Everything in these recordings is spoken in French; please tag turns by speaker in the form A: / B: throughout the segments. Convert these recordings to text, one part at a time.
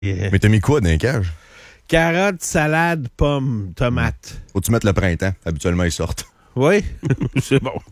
A: Mais t'as mis quoi dans les cages?
B: Carottes, salade, pommes, tomates.
A: Faut que tu mettes le printemps. Habituellement, ils sortent.
B: Oui, c'est bon.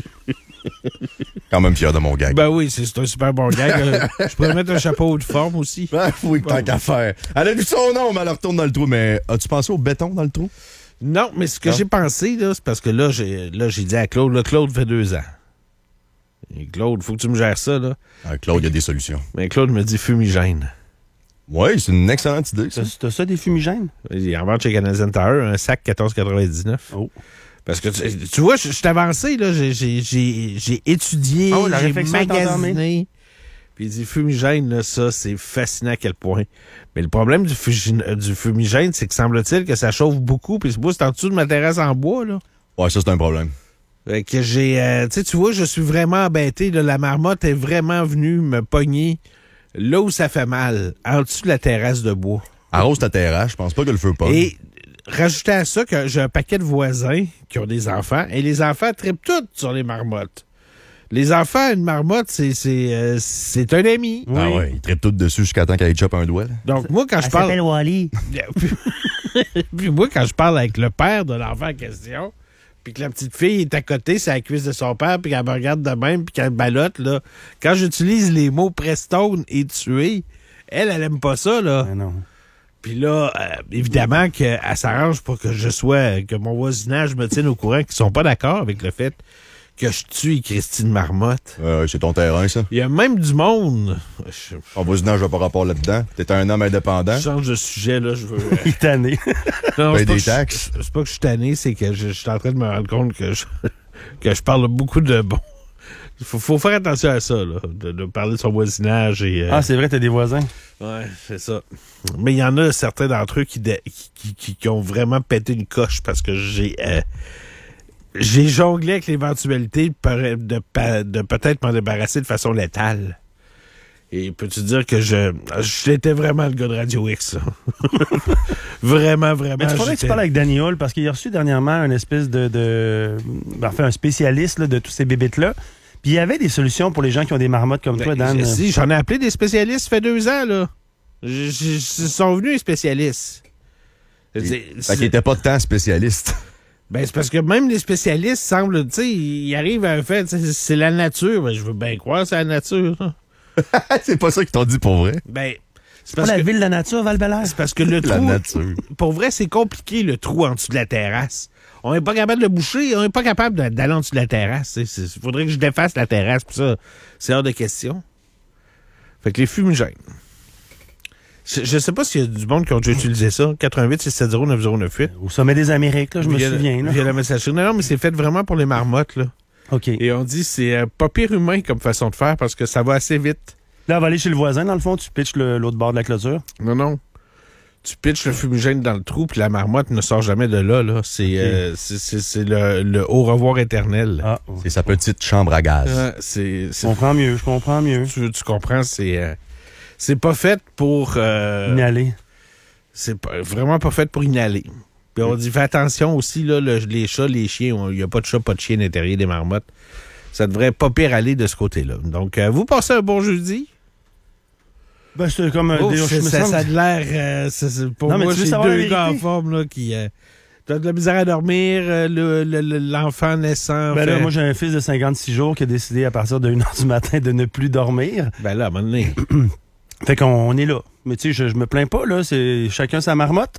A: Quand même fier de mon gag.
B: Ben oui, c'est un super bon gag. Je pourrais mettre un chapeau de forme aussi.
A: Oui, tant qu'à faire. Elle a vu son nom, mais elle retourne dans le trou. Mais as-tu pensé au béton dans le trou?
B: Non, mais ce que j'ai pensé, là, c'est parce que là, j'ai dit à Claude, là, Claude fait 2 ans. Et Claude, faut que tu me gères ça, là.
A: Claude, il y a des solutions.
B: Mais Claude me dit fumigène.
A: Oui, c'est une excellente idée, ça.
C: T'as ça, des fumigènes?
B: Il en vend chez Canadian Tire, un sac 14,99.
C: Oh.
B: Parce que, tu vois, je suis avancé, là, j'ai étudié,
C: la
B: j'ai
C: réflexion est
B: magasiné. Puis il dit fumigène, là, ça, c'est fascinant à quel point. Mais le problème du fumigène, c'est que semble-t-il que ça chauffe beaucoup, puis c'est en dessous de ma terrasse en bois, là.
A: Ouais, ça, c'est un problème.
B: Fait que tu vois, je suis vraiment embêté, là, la marmotte est vraiment venue me pogner là où ça fait mal, en dessous de la terrasse de bois.
A: Arrose ta terrasse, je pense pas que le feu pogne.
B: Et rajoutez à ça que j'ai un paquet de voisins qui ont des enfants, et les enfants trippent tous sur les marmottes. Les enfants, une marmotte, c'est un ami.
A: Ah ouais, ils trippent tout dessus jusqu'à temps qu'elle chope un doigt. Là.
B: Donc, moi, quand je parle...
C: s'appelle Wally.
B: Puis moi, quand je parle avec le père de l'enfant en question, puis que la petite fille est à côté, c'est la cuisse de son père, puis qu'elle me regarde de même, puis qu'elle ballotte, là, quand j'utilise les mots Prestone et tuer, elle aime pas ça, là.
C: Mais non.
B: Puis là, évidemment qu'elle s'arrange pour que mon voisinage me tienne au courant qu'ils sont pas d'accord avec le fait que je tue Christine Marmotte.
A: C'est ton terrain, ça.
B: Il y a même du monde.
A: Ton voisinage n'a pas rapport là-dedans. T'es un homme indépendant.
B: Je change de sujet, là, je veux...
C: Il est tanné.
B: Non,
A: Paye
B: c'est pas
A: des
B: que
A: taxes.
B: c'est pas que je suis tanné, c'est que je suis en train de me rendre compte que je parle beaucoup de bon. Faut faire attention à ça, là, de parler de son voisinage et.
C: Ah, c'est vrai, t'as des voisins.
B: Ouais, c'est ça. Mais il y en a certains d'entre eux qui ont vraiment pété une coche parce que j'ai jonglé avec l'éventualité de peut-être m'en débarrasser de façon létale. Et peux-tu dire que j'étais vraiment le gars de Radio X, là. Vraiment.
C: Mais tu faudrait que tu parles avec Danny Hall parce qu'il a reçu dernièrement une espèce un spécialiste là, de tous ces bébites-là. Puis il y avait des solutions pour les gens qui ont des marmottes comme toi, Dan.
B: Si, j'en ai appelé des spécialistes, ça fait 2 ans, là. Ils sont venus, les spécialistes.
A: Fait qu'il était pas tant spécialiste.
B: Ben, c'est parce que même les spécialistes semblent, tu sais, ils arrivent à un fait, c'est la nature. Ben, je veux bien croire que c'est la nature, ça.
A: C'est pas ça qu'ils t'ont dit pour vrai.
B: Ben,
C: C'est pas la ville de la nature, Val-Bélair?
B: C'est parce que le
A: La
B: trou...
A: nature.
B: Pour vrai, c'est compliqué, le trou en dessous de la terrasse. On n'est pas capable de le boucher, on n'est pas capable d'aller en dessous de la terrasse. Il faudrait que je défasse la terrasse, puis ça, c'est hors de question. Fait que les fumigènes. Je sais pas s'il y a du monde qui ont déjà utilisé ça. 88-670-9098.
C: Au sommet des Amériques, là, je me souviens. Là.
B: Via la messagerie. Non, mais c'est fait vraiment pour les marmottes, là.
C: OK.
B: Et on dit c'est pas pire humain comme façon de faire parce que ça va assez vite.
C: Là, on va aller chez le voisin, dans le fond, tu pitches l'autre bord de la clôture.
B: Non. Tu pitches le fumigène dans le trou, puis la marmotte ne sort jamais de là. C'est le au revoir éternel.
C: Ah,
A: C'est sa petite chambre à gaz.
C: je comprends mieux.
B: Tu comprends, c'est pas fait pour...
C: Inhaler.
B: C'est vraiment pas fait pour inhaler. Puis on dit, fais attention aussi, là, les chats, les chiens, il n'y a pas de chat, pas de chien à l'intérieur des marmottes. Ça devrait pas pire aller de ce côté-là. Donc, vous passez un bon jeudi.
C: Ben, c'est comme
B: ça a l'air... pour moi, c'est 2 gars en forme là, qui... t'as de la misère à dormir, l'enfant naissant...
C: Ben là, moi, j'ai un fils de 56 jours qui a décidé à partir de 1h du matin de ne plus dormir.
B: Ben là, à un moment donné...
C: Fait qu'on est là. Mais tu sais, je me plains pas, là. C'est chacun sa marmotte.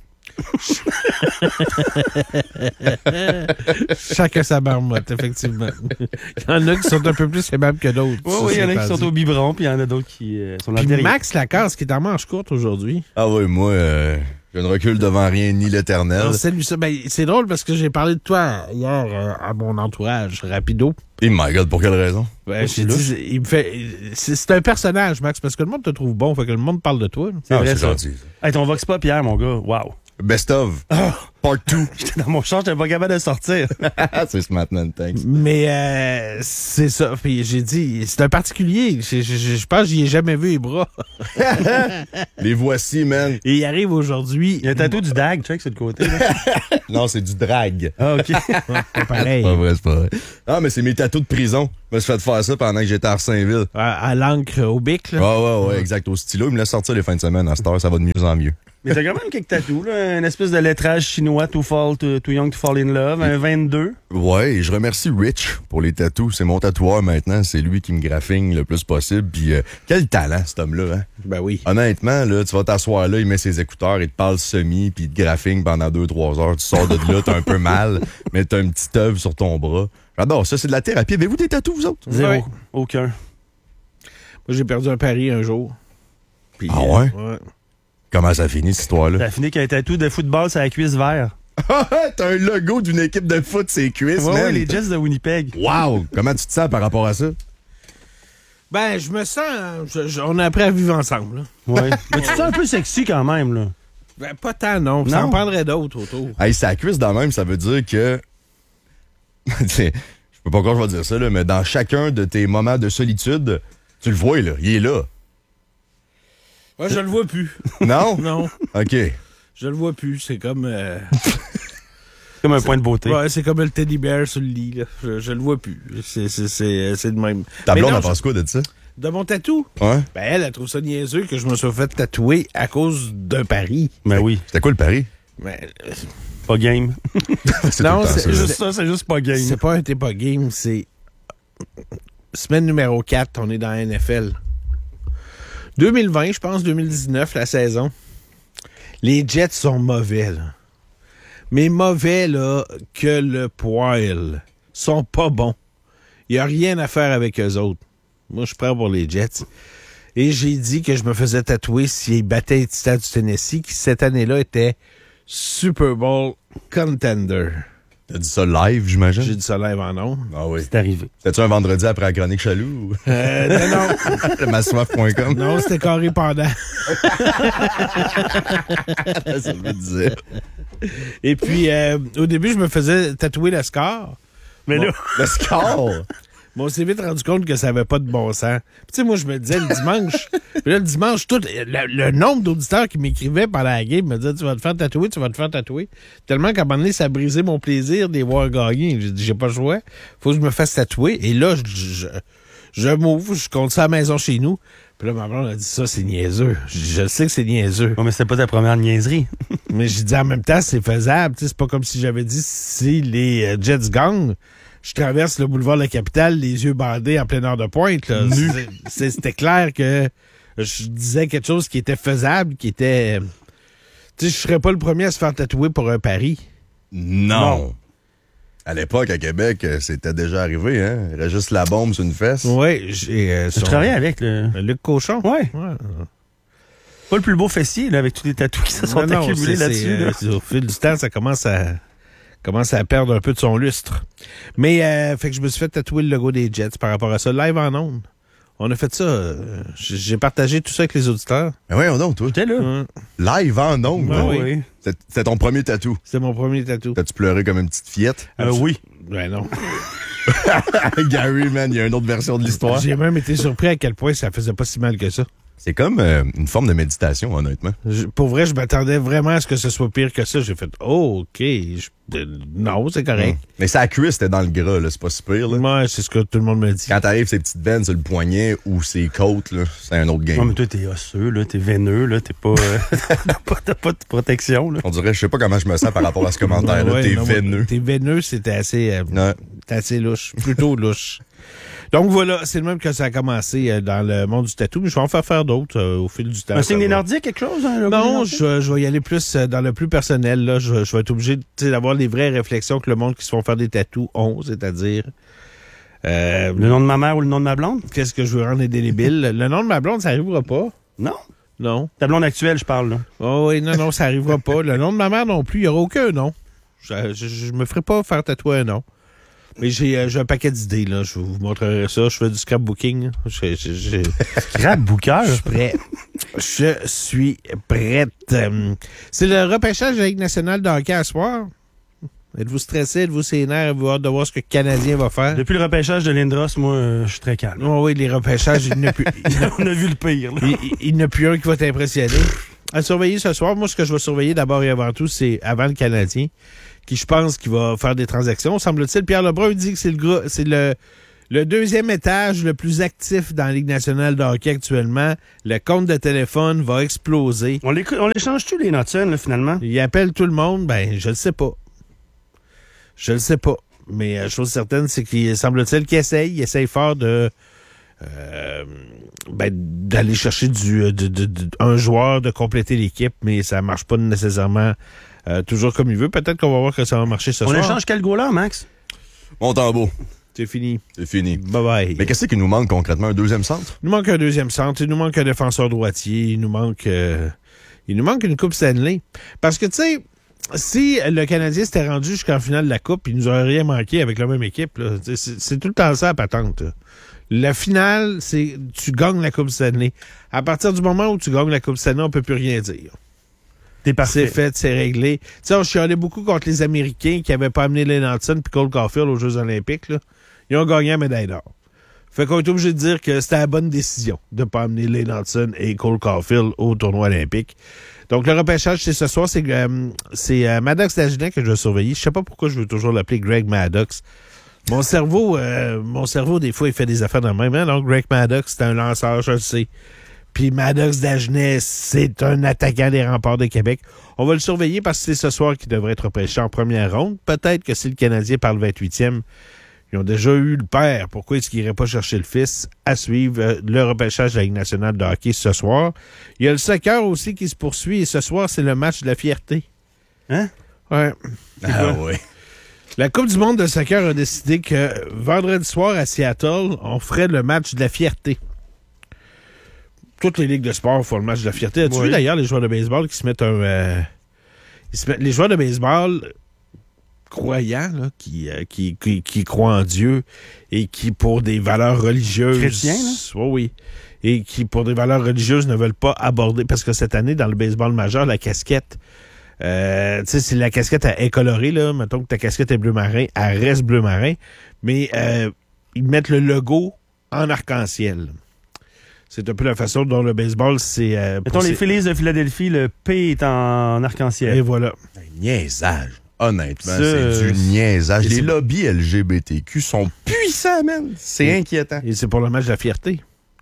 B: Chacun sa marmotte, effectivement. Il y en a qui sont un peu plus aimables que d'autres.
C: Oui, il y en a qui sont au biberon, puis il y en a d'autres qui sont dans le
B: Max Lacasse qui est en manche courte aujourd'hui.
A: Ah oui, moi, je ne recule devant rien ni l'éternel.
B: C'est drôle parce que j'ai parlé de toi hier à mon entourage, rapido.
A: Et my God, pour quelle raison?
B: Ben, il me fait. C'est un personnage, Max, parce que le monde te trouve bon, fait que le monde parle de toi.
C: C'est vrai,
A: c'est
C: ça.
A: gentil.
C: Hey, ton Vox Pop hier, mon gars, wow.
A: Best of. Part 2.
C: J'étais dans mon char, j'étais pas capable de sortir.
A: C'est Smart Man, thanks.
B: Mais c'est ça. Puis j'ai dit, c'est un particulier. Je pense que j'y ai jamais vu les bras.
A: Les voici, man.
B: Et il arrive aujourd'hui.
C: Il y a un tatou du DAG, check sur le côté. Là.
A: Non, c'est du drag.
C: Ah, OK.
B: Pas pareil.
A: Pas vrai, c'est pas vrai. Ah, mais c'est mes tatous de prison. Je me suis fait faire ça pendant que j'étais à Arsainville.
B: À l'encre au bic, là.
A: Ouais, exact. Au stylo, il me laisse sortir les fins de semaine. À cette heure, ça va de mieux en mieux.
C: Mais t'as quand même quelques tatous, là. Une espèce de lettrage chinois, too young to fall in love, un 22.
A: Ouais, et je remercie Rich pour les tatous. C'est mon tatoueur maintenant. C'est lui qui me graphine le plus possible. Puis quel talent, cet homme-là, hein?
B: Ben oui.
A: Honnêtement, là, tu vas t'asseoir là, il met ses écouteurs, il te parle semi, puis il te graphine pendant 2-3 heures. Tu sors de là, t'as un peu mal, mais t'as une petite œuvre sur ton bras. J'adore ça, c'est de la thérapie. Avez-vous des tatous, vous autres?
C: Zéro.
B: Ouais.
C: Aucun.
B: Moi, j'ai perdu un pari un jour. Puis,
A: Ah ouais?
B: Ouais.
A: Comment ça finit, cette histoire-là?
C: T'as fini qu'un tatou de football sur la cuisse vert.
A: T'as un logo d'une équipe de foot, c'est cuisses,
C: Ouais,
A: man.
C: ouais, les Jets de Winnipeg.
A: Wow! Comment tu te sens par rapport à ça?
B: Ben, je me sens... on a appris à vivre ensemble, là.
C: Ouais. Mais tu te sens un peu sexy quand même, là.
B: Ben, pas tant, non. Ça en prendrait d'autres autour.
A: Hey, c'est la cuisse dans même, ça veut dire que... je peux pas encore je vais dire ça, là, mais dans chacun de tes moments de solitude, tu le vois, là. Il est là.
B: Moi, je le vois plus.
A: Non?
B: Non.
A: OK.
B: Je le vois plus. C'est comme...
C: Comme un point de beauté.
B: Ouais, c'est comme le teddy bear sur le lit, là. Je le vois plus. C'est de même.
A: Ta
B: Mais
A: blonde
B: non,
A: en pense quoi de ça?
B: De mon tatou?
A: Ouais.
B: Ben, elle trouve ça niaiseux que je me sois fait tatouer à cause d'un pari.
C: Ben oui.
A: C'était quoi le pari?
B: Ben,
C: Pas game.
A: C'est
B: non,
A: tout le temps
B: c'est
A: ça, là.
C: Juste ça, c'est juste pas game.
B: c'est pas un t'es pas game, c'est... Semaine numéro 4, on est dans la NFL. 2020, je pense, 2019, la saison. Les Jets sont mauvais, là. Mais mauvais, là, que le poil. Sont pas bons. Il n'y a rien à faire avec eux autres. Moi, je prends pour les Jets. Et j'ai dit que je me faisais tatouer s'ils battaient les Titans du Tennessee, qui cette année-là était Super Bowl contender.
A: T'as dit ça live, j'imagine?
B: J'ai dit ça live en ondes.
A: Ah oui.
C: C'est arrivé.
A: C'était-tu un vendredi après la chronique Chaloux?
B: Non,
A: Massoif.com?
B: non, c'était carré pendant.
A: Ça me disait.
B: Et puis, au début, je me faisais tatouer le score.
C: Mais
B: Bon.
C: là,
A: Le score!
B: Mais on s'est vite rendu compte que ça n'avait pas de bon sens. Puis, tu sais, moi, je me disais le dimanche, puis là, le dimanche, tout le nombre d'auditeurs qui m'écrivaient pendant la game me disaient, tu vas te faire tatouer, tu vas te faire tatouer. Tellement qu'à un moment donné, ça a brisé mon plaisir de les voir gagner. J'ai dit, j'ai pas le choix. Faut que je me fasse tatouer. Et là, je m'ouvre, je compte ça à la maison chez nous. Puis là, ma blonde a dit, ça, c'est niaiseux. Je sais que c'est niaiseux.
C: non, mais c'était pas ta première niaiserie.
B: Mais j'ai dit, en même temps, c'est faisable. Tu sais, c'est pas comme si j'avais dit, si les Jets gagnent, je traverse le boulevard de la Capitale, les yeux bandés en pleine heure de pointe. Là. C'était clair que je disais quelque chose qui était faisable, qui était... Tu sais, je serais pas le premier à se faire tatouer pour un pari.
A: Non. À l'époque, à Québec, c'était déjà arrivé, hein? Il y avait juste la bombe sur une fesse.
B: Oui, j'ai...
C: Tu travaillais avec le
B: Luc Cochon.
C: Ouais. Pas le plus beau fessier, là, avec tous les tatous qui se sont
B: Non,
C: accumulés là-dessus. Là.
B: au fil du temps, ça commence à perdre un peu de son lustre. Mais, fait que je me suis fait tatouer le logo des Jets par rapport à ça, live en ondes. On a fait ça. J'ai partagé tout ça avec les auditeurs.
A: Mais voyons donc, toi.
C: J'étais là.
A: Live en ondes.
B: Ouais,
A: hein?
B: oui.
A: C'était ton premier tatou.
B: C'est mon premier tatou.
A: T'as-tu pleuré comme une petite fillette?
C: Oui.
B: Ben non.
A: Gary, man, il y a une autre version de l'histoire.
B: J'ai même été surpris à quel point ça faisait pas si mal que ça.
A: C'est comme une forme de méditation, honnêtement.
B: Pour vrai, je m'attendais vraiment à ce que ce soit pire que ça. J'ai fait, oh, OK. Non, c'est correct.
A: Mais sa cuisse, c'était dans le gras, là. C'est pas si pire, là.
B: Moi, c'est ce que tout le monde me dit.
A: Quand t'arrives ces petites veines sur le poignet ou ses côtes, là, c'est un autre game.
C: Non, mais toi, t'es osseux, là, t'es veineux, là, t'es pas. T'as pas de protection, là.
A: On dirait, je sais pas comment je me sens par rapport à ce commentaire-là.
B: Ouais,
A: T'es
B: non,
A: veineux.
B: T'es veineux, c'était assez,
A: Ouais.
B: assez louche. Plutôt louche. Donc voilà, c'est le même que ça a commencé dans le monde du tatou, mais je vais en faire d'autres au fil du temps.
C: Un signe
B: Ça
C: des
B: va.
C: Nordiques, quelque chose? Hein,
B: Non, je vais y aller plus dans le plus personnel. Là. Je vais être obligé d'avoir les vraies réflexions que le monde qui se font faire des tatous ont, c'est-à-dire...
C: Le nom de ma mère ou le nom de ma blonde?
B: Qu'est-ce que je veux rendre indélébile? Le nom de ma blonde, ça arrivera pas.
C: Non.
B: Non.
C: Ta blonde actuelle, je parle, là.
B: Oh oui, non, ça arrivera pas. Le nom de ma mère non plus, il n'y aura aucun nom. Je me ferai pas faire tatouer un nom. Mais j'ai un paquet d'idées, là. Je vous montrerai ça. Je fais du scrapbooking.
C: Scrapbooker?
B: Je suis prêt. Je suis prête. C'est le repêchage de la Ligue nationale de hockey à soir. Êtes-vous stressé? Êtes-vous sénère? Êtes-vous hâte de voir ce que le Canadien va faire?
C: Depuis le repêchage de Lindros, moi, je suis très calme.
B: Oh oui, les repêchages, il n'y a plus.
C: On a vu le pire. Là.
B: Il n'y a plus un qui va t'impressionner. À surveiller ce soir, moi, ce que je vais surveiller d'abord et avant tout, c'est avant le Canadien, qui je pense qu'il va faire des transactions. Semble-t-il, Pierre Lebrun dit que c'est le deuxième étage le plus actif dans la Ligue nationale de hockey actuellement. Le compte de téléphone va exploser.
C: On les change-tu, les Notson, là, finalement?
B: Il appelle tout le monde. Ben, je le sais pas. Je le sais pas. Mais chose certaine, c'est qu'il semble-t-il qu'il essaye fort d'aller chercher un joueur, de compléter l'équipe, mais ça marche pas nécessairement toujours comme il veut. Peut-être qu'on va voir que ça va marcher ce soir.
C: On échange quel goaler, Max?
A: Montembeau.
B: C'est fini.
A: C'est fini.
B: Bye-bye.
A: Mais qu'est-ce qu'il nous manque concrètement? Un deuxième centre?
B: Il nous manque un deuxième centre. Il nous manque un défenseur droitier. Il nous manque une Coupe Stanley. Parce que, tu sais, si le Canadien s'était rendu jusqu'en finale de la Coupe, il nous aurait rien manqué avec la même équipe. Là. C'est tout le temps ça, la patente. Là. La finale, c'est tu gagnes la Coupe Stanley. À partir du moment où tu gagnes la Coupe Stanley, on peut plus rien dire.
C: T'es parfait.
B: C'est fait, c'est réglé. Tu sais, on chialait beaucoup contre les Américains qui n'avaient pas amené Lane Hudson puis Cole Caulfield aux Jeux olympiques. Là. Ils ont gagné la médaille d'or. Fait qu'on est obligé de dire que c'était la bonne décision de ne pas amener Lane Hudson et Cole Caulfield au tournoi olympique. Donc, le repêchage, c'est ce soir. C'est Maddox Dagenet que je vais surveiller. Je sais pas pourquoi je veux toujours l'appeler Greg Maddox. Mon cerveau, des fois, il fait des affaires dans le même. Hein? Donc, Greg Maddox, c'est un lanceur, je le sais. Puis Maddox Dagenet, c'est un attaquant des Remparts de Québec. On va le surveiller parce que c'est ce soir qu'il devrait être repêché en première ronde. Peut-être que si le Canadien par le 28e, ils ont déjà eu le père. Pourquoi est-ce qu'ils n'iraient pas chercher le fils? À suivre le repêchage de la Ligue nationale de hockey ce soir. Il y a le soccer aussi qui se poursuit et ce soir, c'est le match de la fierté.
C: Hein?
B: Ouais.
A: Ah oui.
B: La Coupe du monde de soccer a décidé que vendredi soir à Seattle, on ferait le match de la fierté. Toutes les ligues de sport font le match de la fierté. As-tu vu d'ailleurs les joueurs de baseball qui se mettent les joueurs de baseball croyants, là, qui croient en Dieu et qui, pour des valeurs religieuses...
C: Chrétiens, là?
B: Oui. Et qui, pour des valeurs religieuses, ne veulent pas aborder... Parce que cette année, dans le baseball majeur, la casquette... tu sais, si la casquette est colorée, là, mettons que ta casquette est bleu marin, elle reste bleu marin, mais ils mettent le logo en arc-en-ciel. C'est un peu la façon dont le baseball, c'est...
C: Mettons les Phillies de Philadelphie, le P est en arc-en-ciel.
B: Et voilà.
A: Un niaisage. Honnêtement,
C: Ça,
A: c'est du niaisage. Les lobbies LGBT sont puissants, man. C'est inquiétant.
B: Et c'est pour le match de la fierté.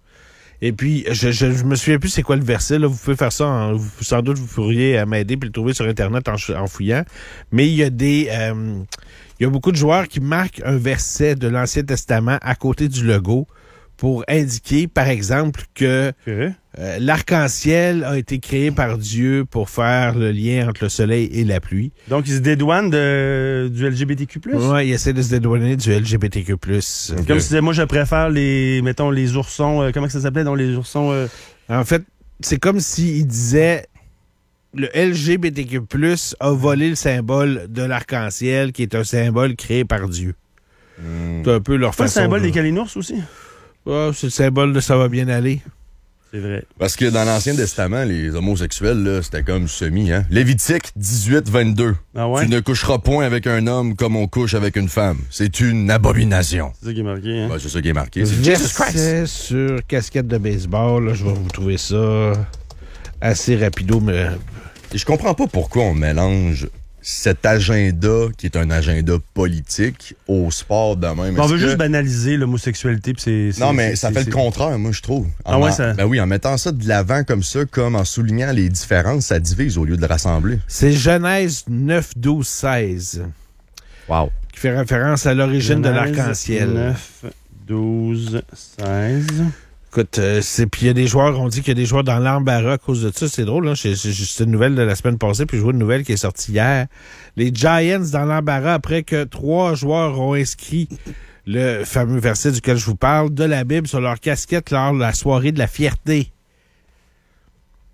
B: Et puis, je me souviens plus c'est quoi le verset. Là. Vous pouvez faire ça. Sans doute, vous pourriez m'aider puis le trouver sur Internet en fouillant. Mais il y a il y a beaucoup de joueurs qui marquent un verset de l'Ancien Testament à côté du logo pour indiquer, par exemple, que l'arc-en-ciel a été créé par Dieu pour faire le lien entre le soleil et la pluie.
C: Donc, ils se dédouanent du LGBTQ+.
B: Oui, ils essaient de se dédouaner du LGBTQ+.
C: Comme tu disais, moi, je préfère les oursons... comment ça s'appelait, donc les oursons...
B: En fait, c'est comme s'ils disaient le LGBTQ+, a volé le symbole de l'arc-en-ciel, qui est un symbole créé par Dieu. C'est un peu leur façon.
C: C'est le symbole des Kalinours aussi?
B: Oh, c'est le symbole de ça va bien aller.
C: C'est vrai.
A: Parce que dans l'Ancien Testament, les homosexuels, là, c'était comme semi, hein. Lévitique 18-22.
C: Ah ouais?
A: Tu ne coucheras point avec un homme comme on couche avec une femme. C'est une abomination.
C: C'est ça qui est marqué, hein?
A: Ben, c'est ça qui est marqué. C'est Jesus Christ.
B: Verset sur casquette de baseball. Là, je vais vous trouver ça assez rapido. Mais...
A: Et je comprends pas pourquoi on mélange cet agenda, qui est un agenda politique, au sport de même.
C: On veut juste banaliser l'homosexualité.
A: Non, mais ça fait le contraire, moi, je trouve. Ben oui, en mettant ça de l'avant comme ça, comme en soulignant les différences, ça divise au lieu de rassembler.
B: C'est Genèse 9, 12, 16.
A: Wow.
B: Qui fait référence à l'origine de l'arc-en-ciel.
C: 9, 12, 16...
B: Écoute, puis il y a des joueurs, on dit qu'il y a des joueurs dans l'embarras à cause de ça. C'est drôle, là. C'est une nouvelle de la semaine passée, puis je vois une nouvelle qui est sortie hier. Les Giants dans l'embarras après que 3 joueurs ont inscrit le fameux verset duquel je vous parle de la Bible sur leur casquette lors de la soirée de la fierté.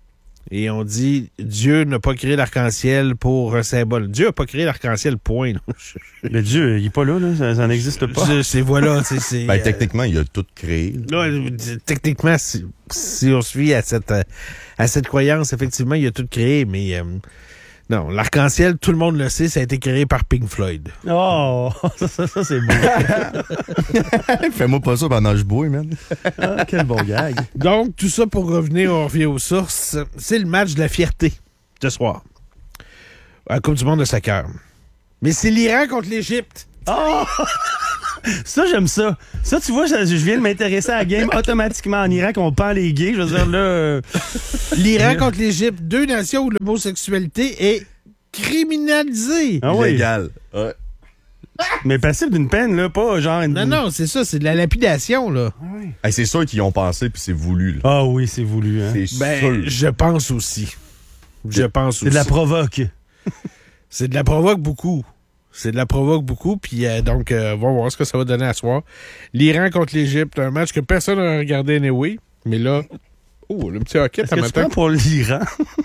B: Et on dit, Dieu n'a pas créé l'arc-en-ciel pour un symbole. Dieu n'a pas créé l'arc-en-ciel, point.
C: Mais Dieu, il n'est pas là, ça n'existe pas.
B: Voilà.
A: Techniquement, il a tout créé.
B: Là, techniquement, si on se fie à cette croyance, effectivement, il a tout créé, mais non, l'arc-en-ciel, tout le monde le sait, ça a été créé par Pink Floyd.
C: Oh, ça c'est beau.
A: Fais-moi pas ça pendant que je bois, man.
C: Ah, quel bon gag.
B: Donc, tout ça pour revenir, on revient aux sources. C'est le match de la fierté ce soir. À la Coupe du monde de soccer. Mais c'est l'Iran contre l'Égypte.
C: Oh! Ça, j'aime ça. Ça, tu vois, je viens de m'intéresser à la game automatiquement en Irak. On pend les gays. Je veux dire, là...
B: L'Iran contre l'Égypte. 2 nations où l'homosexualité est criminalisée.
C: Ah oui.
A: Illégal. Ouais.
C: Mais passible d'une peine, là, pas genre...
B: Non, c'est ça. C'est de la lapidation, là.
C: Ah oui.
A: Hey, c'est sûr qu'ils y ont pensé puis c'est voulu. Là.
C: Ah oui, c'est voulu. Hein.
A: C'est sûr.
B: Je pense aussi.
C: C'est de la provoque.
B: C'est de la provoque beaucoup. Puis donc, on va voir ce que ça va donner à soir. L'Iran contre l'Égypte, un match que personne n'a regardé anyway. Mais là, le petit hockey,
C: Est-ce que tu prends pour l'Iran?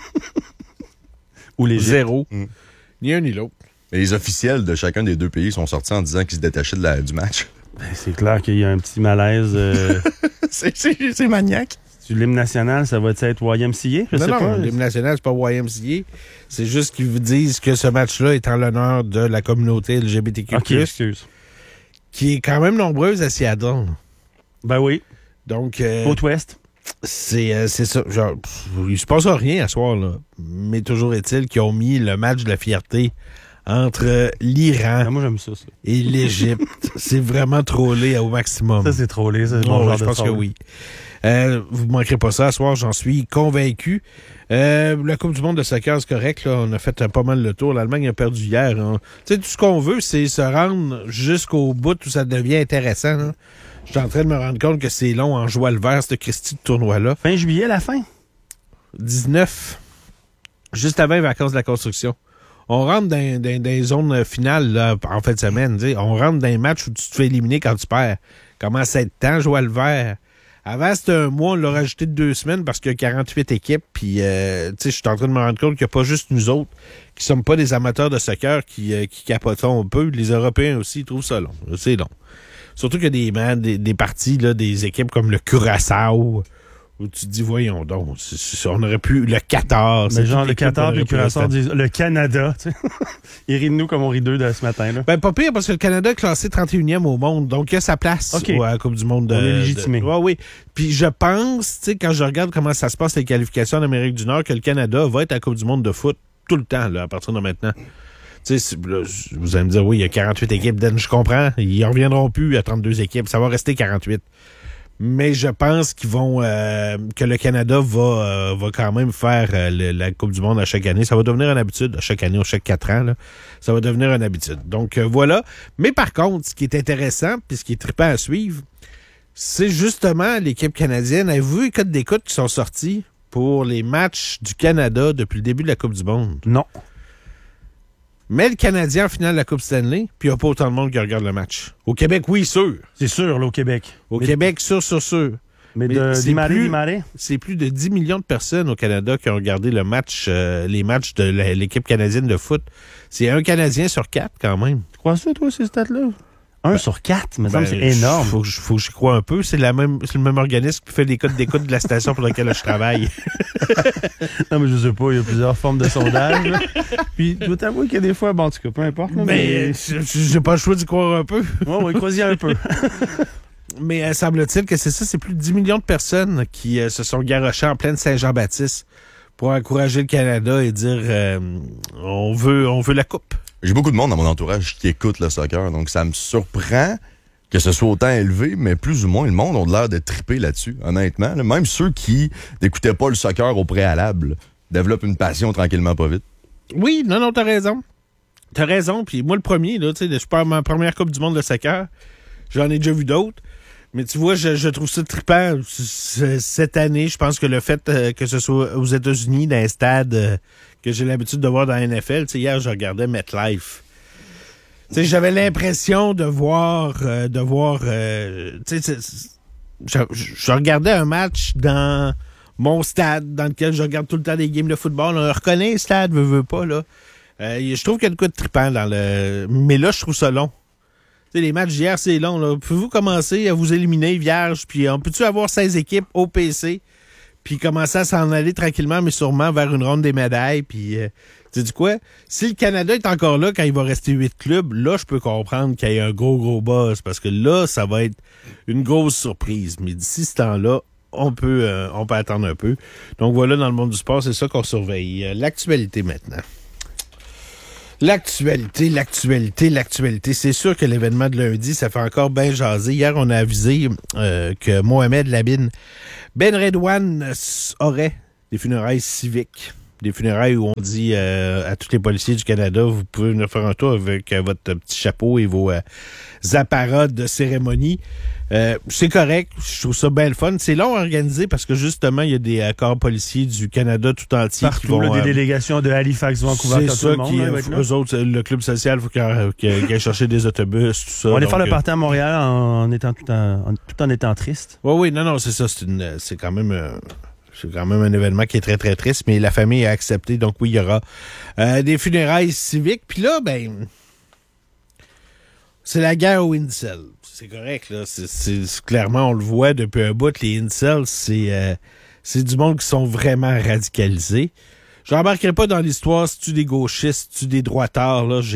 C: Ou l'Égypte?
B: 0. Ni un ni l'autre.
A: Mais les officiels de chacun des deux pays sont sortis en disant qu'ils se détachaient du match.
C: Ben, c'est clair qu'il y a un petit malaise.
B: C'est maniaque.
C: Sur l'hymne national, ça va être YMCA? Je sais pas.
B: L'hymne national, c'est pas YMCA. C'est juste qu'ils vous disent que ce match-là est en l'honneur de la communauté LGBTQ+,
C: OK, excuse.
B: qui est quand même nombreuse à Seattle.
C: Ben oui.
B: Donc,
C: Côte-Ouest.
B: c'est ça. Genre, il se passe rien à soir, là. Mais toujours est-il qu'ils ont mis le match de la fierté entre l'Iran
C: Moi, j'aime ça.
B: et l'Égypte. C'est vraiment trollé au maximum.
C: Ça, c'est trollé. Ça, c'est
B: Je pense que oui. Vous ne manquerez pas ça ce soir, j'en suis convaincu. La Coupe du monde de soccer, c'est correct. Là, on a fait pas mal le tour. L'Allemagne a perdu hier. Hein. Tu sais, tout ce qu'on veut, c'est se rendre jusqu'au bout où ça devient intéressant. Là. Je suis en train de me rendre compte que c'est long en jouant le vert, ce Christy de tournoi-là.
C: Fin juillet, la fin?
B: 19, juste avant les vacances de la construction. On rentre dans des zones finales là, en fin de semaine. T'sais. On rentre dans un match où tu te fais éliminer quand tu perds. Commence à être temps, jouer le vert. Avant, c'était un mois, on l'a rajouté de 2 semaines parce qu'il y a 48 équipes. Puis, je suis en train de me rendre compte qu'il n'y a pas juste nous autres qui sommes pas des amateurs de soccer qui capotons un peu. Les Européens aussi, ils trouvent ça long. C'est long. Surtout qu'il y a des parties, là, des équipes comme le Curaçao, où tu te dis, voyons donc, on aurait pu... Le Qatar.
C: Mais genre le Qatar et le Curaçao disent le Canada. Tu sais. Ils rient de nous comme on rit d'eux de ce matin. Là.
B: Ben, pas pire, parce que le Canada est classé 31e au monde. Donc, il y a sa place à la Coupe du monde.
C: On est légitimé.
B: Oui. Puis, je pense, tu sais, quand je regarde comment ça se passe, les qualifications en Amérique du Nord, que le Canada va être à la Coupe du monde de foot tout le temps, là, à partir de maintenant. Tu sais, vous allez me dire, oui, il y a 48 équipes. Je comprends. Ils ne reviendront plus à 32 équipes. Ça va rester 48. Mais je pense qu'ils vont que le Canada va quand même faire la Coupe du monde à chaque année. Ça va devenir une habitude à chaque année ou chaque 4 ans. Là. Ça va devenir une habitude. Donc voilà. Mais par contre, ce qui est intéressant puis ce qui est trippant à suivre, c'est justement l'équipe canadienne. Avez-vous vu les codes d'écoute qui sont sortis pour les matchs du Canada depuis le début de la Coupe du monde?
C: Non.
B: Mais le Canadien en finale de la Coupe Stanley, puis il n'y a pas autant de monde qui regarde le match. Au Québec, oui, sûr.
C: C'est sûr, là, au Québec.
B: Québec, sûr.
C: Mais
B: c'est plus de 10 millions de personnes au Canada qui ont regardé les matchs de l'équipe canadienne de foot. C'est un Canadien sur 4, quand même.
C: Tu crois ça, toi, ces stats-là? 1 sur 4, mais c'est énorme.
B: Faut que j'y croie un peu. C'est le même organisme qui fait les codes d'écoute de la station pour laquelle je travaille.
C: Non, mais je sais pas, il y a plusieurs formes de sondage. Puis, je dois t'avouer qu'il y a des fois, bon, en tout cas, peu importe. Là,
B: mais j'ai pas le choix d'y croire un peu.
C: Oui, crois-y un peu.
B: Mais semble-t-il que c'est plus de 10 millions de personnes qui se sont garochées en pleine Saint-Jean-Baptiste pour encourager le Canada et dire on veut la coupe.
A: J'ai beaucoup de monde dans mon entourage qui écoute le soccer, donc ça me surprend que ce soit autant élevé, mais plus ou moins, le monde a l'air de triper là-dessus, honnêtement. Là. Même ceux qui n'écoutaient pas le soccer au préalable développent une passion tranquillement pas vite.
B: Oui, non, t'as raison. T'as raison, puis moi le premier, là, tu sais, je pars ma première Coupe du monde de soccer, j'en ai déjà vu d'autres. Mais tu vois, je trouve ça trippant cette année. Je pense que le fait que ce soit aux États-Unis, dans un stade que j'ai l'habitude de voir dans la NFL, tu sais, hier, je regardais MetLife. Tu sais, j'avais l'impression de voir tu sais, je regardais un match dans mon stade dans lequel je regarde tout le temps des games de football. On reconnaît le stade, veut pas, là. Je trouve qu'il y a de quoi de trippant dans le... Mais là, je trouve ça long. Tu sais, les matchs d'hier, c'est long, là. Pouvez-vous commencer à vous éliminer, vierge, puis on peut-tu avoir 16 équipes au PC, puis commencer à s'en aller tranquillement, mais sûrement vers une ronde des médailles, puis... tu sais quoi? Si le Canada est encore là quand il va rester 8 clubs, là, je peux comprendre qu'il y ait un gros buzz, parce que là, ça va être une grosse surprise. Mais d'ici ce temps-là, on peut attendre un peu. Donc voilà, dans le monde du sport, c'est ça qu'on surveille. L'actualité maintenant. L'actualité. C'est sûr que l'événement de lundi, ça fait encore bien jaser. Hier, on a avisé que Mohamed Labine Ben Redouane aurait des funérailles civiques. Des funérailles où on dit à tous les policiers du Canada, vous pouvez venir faire un tour avec votre petit chapeau et vos apparats de cérémonie. C'est correct, je trouve ça bien le fun. C'est long à organiser parce que justement, il y a des corps policiers du Canada tout entier.
C: Partout, qui vont, des délégations de Halifax, Vancouver,
B: c'est ça, tout le monde, eux autres, le club social, il faut qu'ils aillent chercher des autobus, tout ça.
C: On va aller faire le party à Montréal tout en étant triste.
B: Oui, non, c'est ça. C'est quand même un événement qui est très, très triste, mais la famille a accepté. Donc oui, il y aura des funérailles civiques. Puis là, c'est la guerre aux incels. C'est correct, là. C'est clairement, on le voit depuis un bout, les incels, c'est du monde qui sont vraiment radicalisés. Je n'embarquerai pas dans l'histoire si tu des gauchistes, si tu des droitards, là.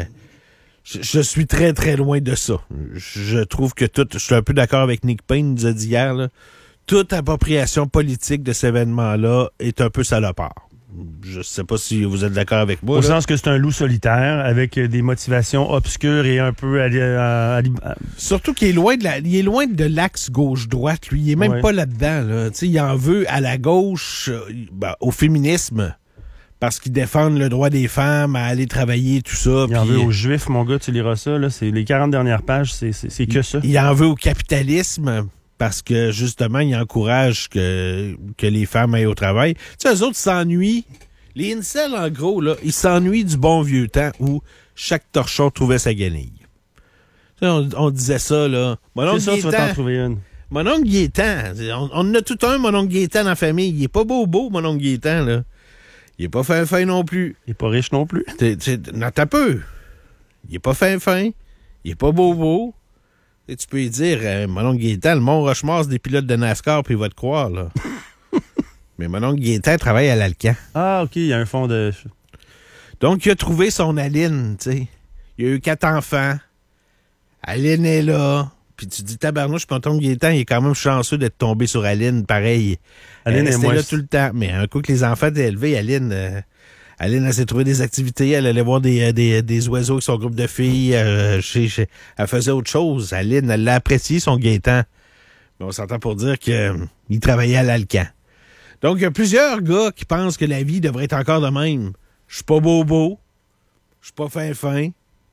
B: Je suis très, très loin de ça. Je trouve que je suis un peu d'accord avec Nick Payne, nous a dit hier, là. Toute appropriation politique de cet événement-là est un peu salopard. Je sais pas si vous êtes d'accord avec moi.
C: Au sens que c'est un loup solitaire avec des motivations obscures et un peu...
B: Surtout qu'il est loin de l'axe gauche-droite. Lui, il est même pas là-dedans. Là. Il en veut à la gauche, au féminisme, parce qu'ils défendent le droit des femmes à aller travailler, tout ça.
C: Il en veut aux Juifs, mon gars, tu liras ça. Là, c'est les 40 dernières pages, c'est que ça.
B: Il en veut au capitalisme, parce que, justement, il encourage que les femmes aillent au travail. Tu sais, eux autres s'ennuient. Les incels, en gros, là, ils s'ennuient du bon vieux temps où chaque torchon trouvait sa guenille. Tu sais, on disait ça, là.
C: C'est ça, tu vas t'en trouver une.
B: Mon oncle Gaétan. On en a tout un, mon oncle Gaétan dans la famille. Il est pas beau, mon oncle Gaétan, là. Il est pas fin non plus.
C: Il est pas riche non plus.
B: Non, t'as peu. Il est pas fin. Il est pas beau. Et tu peux lui dire, mon oncle Gaétan, le Mont-Rochemort, c'est des pilotes de NASCAR, puis il va te croire, là. Mais mon oncle Gaétan travaille à l'Alcan.
C: Ah, OK, il y a un fond de...
B: Donc, il a trouvé son Aline, tu sais. Il a eu 4 enfants. Aline est là. Puis tu dis, tabarnouche, mon oncle Gaétan, il est quand même chanceux d'être tombé sur Aline, pareil.
C: Aline est
B: là tout le temps. Mais un coup que les enfants étaient élevés, Aline, elle s'est trouvé des activités. Elle allait voir des oiseaux avec son groupe de filles. Elle faisait autre chose. Aline, elle l'a apprécié, son Gaétan. Mais on s'entend pour dire qu'il travaillait à l'Alcan. Donc, il y a plusieurs gars qui pensent que la vie devrait être encore de même. Je suis pas bobo. Je suis pas fin.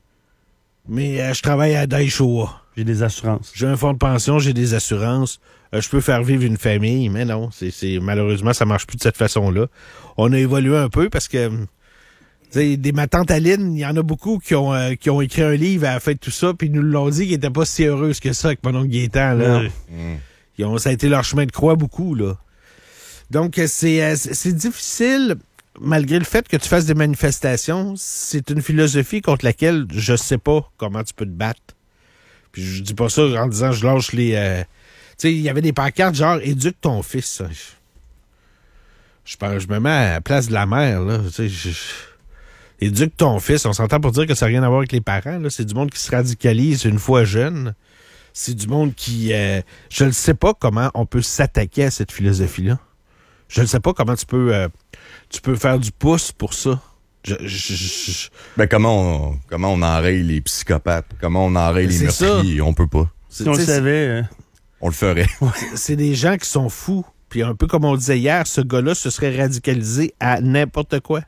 B: Mais je travaille à Daishoa.
C: J'ai des assurances.
B: J'ai un fonds de pension, j'ai des assurances. Je peux faire vivre une famille, mais non, malheureusement, ça marche plus de cette façon-là. On a évolué un peu parce que ma tante Aline, il y en a beaucoup qui ont écrit un livre à la fin de tout ça, puis ils nous l'ont dit qu'ils n'étaient pas si heureuses que ça avec mon oncle Gaétan. Là. Ça a été leur chemin de croix beaucoup, là. Donc, c'est difficile, malgré le fait que tu fasses des manifestations, c'est une philosophie contre laquelle je sais pas comment tu peux te battre. Puis je dis pas ça en disant je lâche les... tu sais, il y avait des pancartes genre « Éduque ton fils ». Je me mets à la place de la mère, là. Tu sais, éduque ton fils. On s'entend pour dire que ça n'a rien à voir avec les parents, là. C'est du monde qui se radicalise une fois jeune. C'est du monde qui... je ne sais pas comment on peut s'attaquer à cette philosophie-là. Je ne sais pas comment tu peux faire du pouce pour ça.
A: Comment on enraye les psychopathes? Comment on enraye les meurtriers? On peut pas.
C: Si on le savait...
A: On le ferait.
B: C'est des gens qui sont fous. Puis un peu comme on disait hier, ce gars-là se serait radicalisé à n'importe quoi.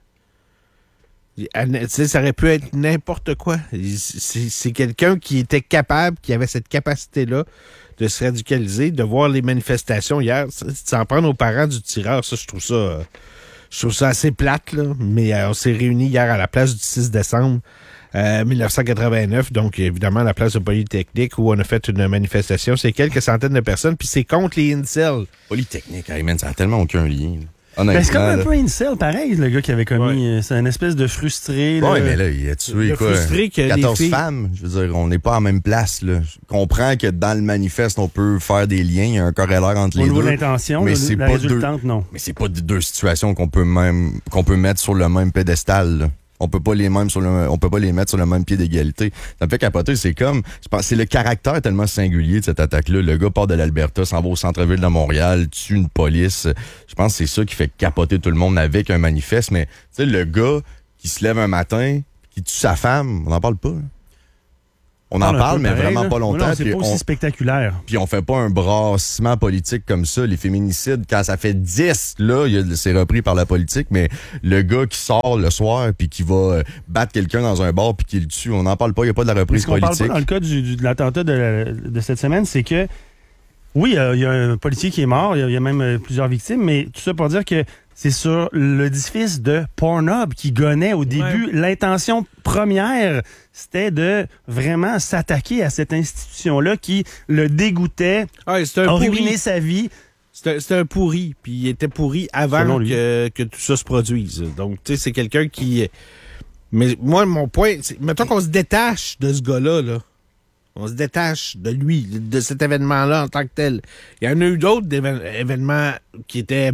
B: Ça aurait pu être n'importe quoi. C'est quelqu'un qui était capable, qui avait cette capacité-là de se radicaliser, de voir les manifestations hier. S'en prendre aux parents du tireur, ça, je trouve ça assez plate, là. Mais on s'est réunis hier à la place du 6 décembre 1989, donc évidemment à la place de Polytechnique où on a fait une manifestation. C'est quelques centaines de personnes, puis c'est contre les incels.
A: Polytechnique, hey man, ça n'a tellement aucun lien.
C: Ben, c'est comme un peu incel, pareil, le gars qui avait commis. C'est une espèce de frustré.
A: Oui, mais là, il a tué quoi, 14 femmes. Je veux dire, on n'est pas en même place. Là. Je comprends que dans le manifeste, on peut faire des liens, il y a un corrélaire entre les deux.
C: Au niveau de l'intention,
A: mais
C: la résultante, non.
A: Mais c'est pas deux situations qu'on peut mettre sur le même pédestal. Là. On peut pas les mettre sur le même pied d'égalité. Ça me fait capoter. C'est le caractère tellement singulier de cette attaque-là. Le gars part de l'Alberta, s'en va au centre-ville de Montréal, tue une police. Je pense que c'est ça qui fait capoter tout le monde avec un manifeste. Mais, tu sais, le gars qui se lève un matin, qui tue sa femme, on n'en parle pas. Là. On en parle, mais vraiment pas longtemps.
C: Non, c'est pas aussi spectaculaire.
A: Puis on fait pas un brassement politique comme ça. Les féminicides, quand ça fait 10, là, c'est repris par la politique, mais le gars qui sort le soir puis qui va battre quelqu'un dans un bar puis qui le tue, on n'en parle pas. Il n'y a pas de la reprise politique.
C: Ce qu'on parle pas dans le cas de l'attentat de cette semaine, c'est que oui, il y a un policier qui est mort, il y a même plusieurs victimes, mais tout ça pour dire que c'est sur l'édifice de Pornhub qui gonnait au début. Ouais. L'intention première, c'était de vraiment s'attaquer à cette institution-là qui le dégoûtait, a ruiné sa vie.
B: C'était un pourri, puis il était pourri avant que tout ça se produise. Donc, tu sais, c'est quelqu'un qui... Mais moi, mon point, c'est... Mettons qu'on se détache de ce gars-là, là. On se détache de lui, de cet événement-là en tant que tel. Il y en a eu d'autres événements qui étaient...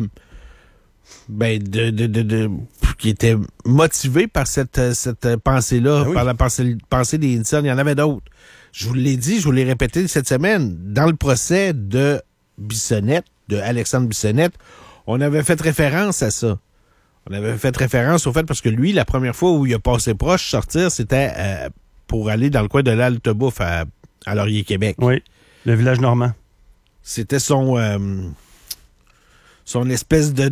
B: qui était motivé par cette pensée-là, par la pensée des incels. Il y en avait d'autres. Je vous l'ai dit, je vous l'ai répété cette semaine. Dans le procès de Bissonnette, de Alexandre Bissonnette, on avait fait référence à ça. On avait fait référence au fait parce que lui, la première fois où il a passé proche sortir, c'était pour aller dans le coin de l'Altebouffe à Laurier, Québec.
C: Oui, le village normand.
B: C'était son espèce de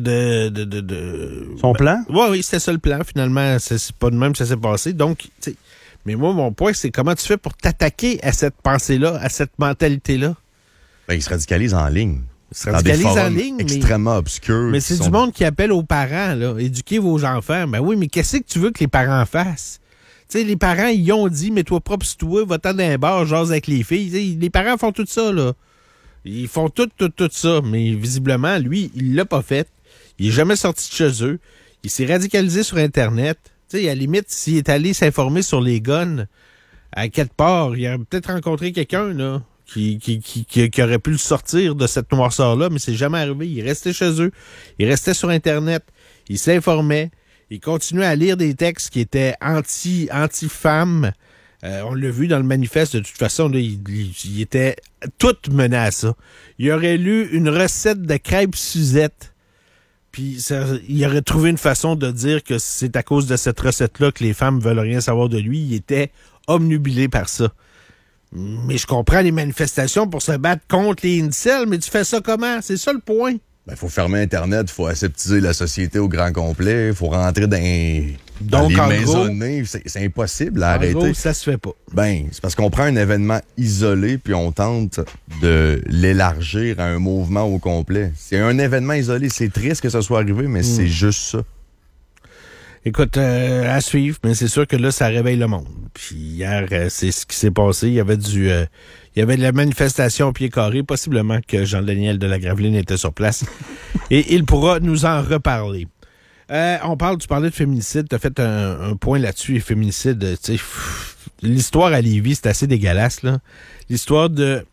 C: son plan?
B: Oui, c'était ça le plan, finalement. C'est pas de même que ça s'est passé. Donc, tu sais, mais moi, mon point, c'est comment tu fais pour t'attaquer à cette pensée-là, à cette mentalité-là?
A: Ben, il se radicalise en ligne.
B: Il se radicalise en ligne,
A: extrêmement obscurs.
B: Mais c'est du monde qui appelle aux parents, là. Éduquez vos enfants. Ben oui, mais qu'est-ce que tu veux que les parents fassent? Tu sais, les parents, ils ont dit, mets-toi propre sur toi, va-t'en dans un bar, jase avec les filles. T'sais, les parents font tout ça, là. Ils font tout ça, mais visiblement, lui, il l'a pas fait. Il est jamais sorti de chez eux. Il s'est radicalisé sur Internet. Tu sais, à la limite, s'il est allé s'informer sur les guns, à quelque part, il aurait peut-être rencontré quelqu'un, là, qui aurait pu le sortir de cette noirceur-là, mais c'est jamais arrivé. Il restait chez eux. Il restait sur Internet. Il s'informait. Il continuait à lire des textes qui étaient anti-femmes. On l'a vu dans le manifeste, de toute façon, là, il était tout mené à ça. Il aurait lu une recette de crêpes Suzette, puis il aurait trouvé une façon de dire que c'est à cause de cette recette-là que les femmes veulent rien savoir de lui. Il était obnubilé par ça. Mais je comprends les manifestations pour se battre contre les incels, mais tu fais ça comment? C'est ça le point.
A: Ben, faut fermer Internet, faut aseptiser la société au grand complet, faut rentrer dans les maisonnées. C'est impossible à arrêter.
B: Gros, ça se fait pas.
A: Ben, c'est parce qu'on prend un événement isolé puis on tente de l'élargir à un mouvement au complet. C'est un événement isolé. C'est triste que ça soit arrivé, mais c'est juste ça.
B: Écoute, à suivre, mais c'est sûr que là, ça réveille le monde. Puis hier, c'est ce qui s'est passé. Il y avait il y avait de la manifestation au pied carré, possiblement que Jean-Daniel de la Graveline était sur place. Et il pourra nous en reparler. Tu parlais de féminicide, tu as fait un point là-dessus, les féminicides. L'histoire à Lévis, c'est assez dégueulasse, là. L'histoire de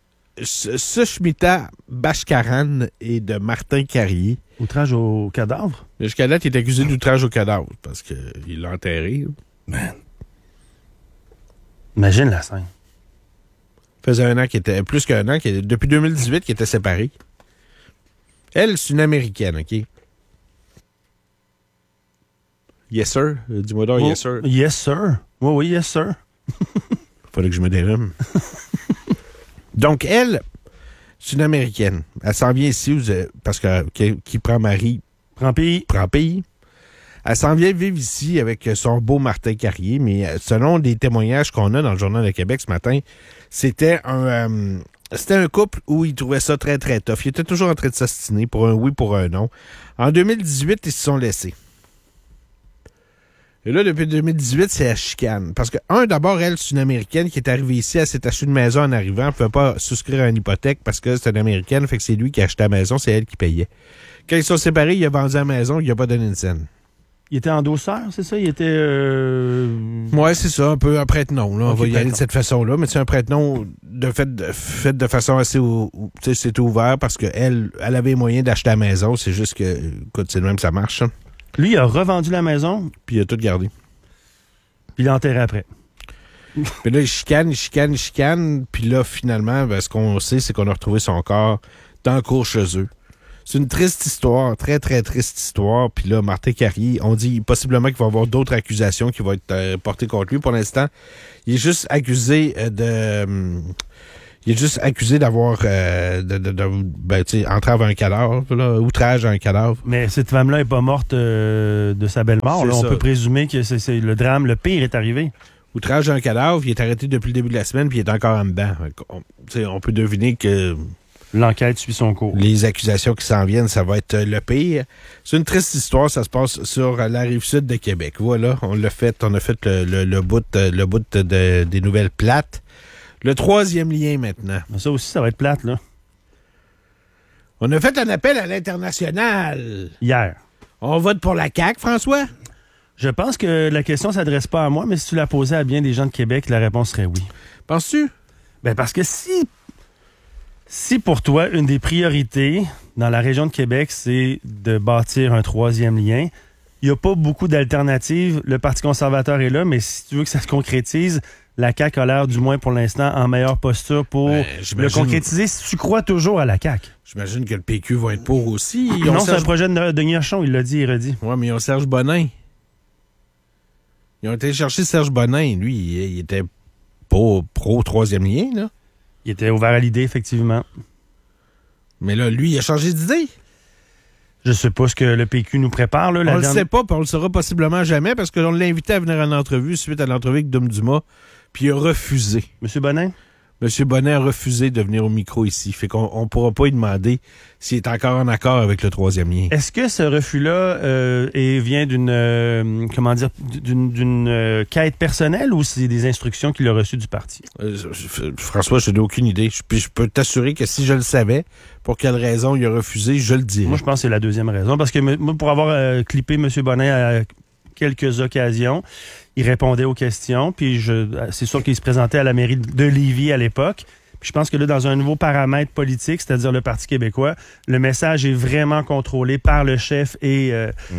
B: Sushmita Bashkaran et de Martin Carrier.
C: Outrage au cadavre?
B: Jusqu'à date, il est accusé d'outrage au cadavre parce qu'il l'a enterré.
A: Man.
C: Imagine la scène.
B: Faisait plus qu'un an, depuis 2018, qu'il était séparé. Elle, c'est une Américaine, OK? Yes, sir. Dis-moi donc, yes, sir.
C: Yes, sir. Oui, yes, sir.
B: Faudrait que je me dérime. Donc, elle, c'est une Américaine. Elle s'en vient ici parce que qui prend mari,
C: prend pays.
B: Elle s'en vient vivre ici avec son beau Martin Carrier, mais selon des témoignages qu'on a dans le Journal de Québec ce matin, c'était un couple où ils trouvaient ça très, très tough. Ils étaient toujours en train de s'ostiner pour un oui, pour un non. En 2018, ils se sont laissés. Et là, depuis 2018, c'est la chicane. Parce que, d'abord, elle, c'est une Américaine qui est arrivée ici, elle s'est acheté une maison en arrivant. Elle ne pouvait pas souscrire à une hypothèque parce que c'est une Américaine, fait que c'est lui qui a acheté la maison, c'est elle qui payait. Quand ils sont séparés, il a vendu la maison, il n'a pas donné une scène.
C: Il était endosseur, c'est ça? Il était...
B: Ouais, c'est ça, un peu un prête-nom. Là. On va y aller de
C: d'accord.
B: cette façon-là, mais c'est un prête-nom fait de façon assez... Tu sais, c'était ouvert parce qu'elle avait les moyens d'acheter la maison. C'est juste que, écoute, c'est le même que ça marche. Hein.
C: Lui, il a revendu la maison,
B: Puis il a tout gardé.
C: puis il l'a enterré après.
B: Puis là, il chicane. Puis là, finalement, ce qu'on sait, c'est qu'on a retrouvé son corps dans le cours chez eux. C'est une triste histoire, très, très triste histoire. Puis là, Martin Carrier, on dit possiblement qu'il va y avoir d'autres accusations qui vont être portées contre lui. Pour l'instant, il est juste accusé il est juste accusé d'avoir entrave à un cadavre, là, outrage à un cadavre.
C: Mais cette femme-là n'est pas morte de sa belle mort. Là, on
B: ça.
C: peut présumer que c'est le drame, le pire est arrivé.
B: Outrage à un cadavre, il est arrêté depuis le début de la semaine, puis il est encore en dedans. On peut deviner que
C: L'enquête suit son cours.
B: les accusations qui s'en viennent, ça va être le pire. C'est une triste histoire, ça se passe sur la rive sud de Québec. Voilà, on a fait le bout des nouvelles plates. Le troisième lien maintenant.
C: Ça aussi, ça va être plate, là.
B: On a fait un appel à l'international.
C: Hier.
B: On vote pour la CAQ, François?
C: Je pense que la question ne s'adresse pas à moi, mais si tu la posais à bien des gens de Québec, la réponse serait oui.
B: Penses-tu?
C: Ben parce que si pour toi, une des priorités dans la région de Québec, c'est de bâtir un troisième lien, il n'y a pas beaucoup d'alternatives. Le Parti conservateur est là, mais si tu veux que ça se concrétise, la CAQ a l'air, du moins pour l'instant, en meilleure posture pour le concrétiser. Si tu crois toujours à la CAQ.
B: J'imagine que le PQ va être pour aussi.
C: Non, c'est un projet de Denis Archon, il l'a dit et redit.
B: Oui, mais ils ont Serge Bonin. Ils ont été chercher Serge Bonin. Lui, il était pas pro-troisième lien, là.
C: Il était ouvert à l'idée, effectivement.
B: Mais là, lui, il a changé d'idée.
C: Je sais pas ce que le PQ nous prépare. Là,
B: On le sait pas, puis on le saura possiblement jamais, parce qu'on l'a invité à venir en entrevue suite à l'entrevue avec Dom Dumas, puis il a refusé.
C: Monsieur Bonin?
B: M. Bonnet a refusé de venir au micro ici. Fait qu'on ne pourra pas lui demander s'il est encore en accord avec le troisième lien.
C: Est-ce que ce refus-là vient d'une quête personnelle ou c'est des instructions qu'il a reçues du parti?
B: François, je n'ai aucune idée. Je peux t'assurer que si je le savais, pour quelle raison il a refusé, je le dirais.
C: Moi, je pense que c'est la deuxième raison. Parce que moi, pour avoir clippé M. Bonnet à quelques occasions, il répondait aux questions, puis c'est sûr qu'il se présentait à la mairie de Lévis à l'époque. Puis je pense que là, dans un nouveau paramètre politique, c'est-à-dire le Parti québécois, le message est vraiment contrôlé par le chef et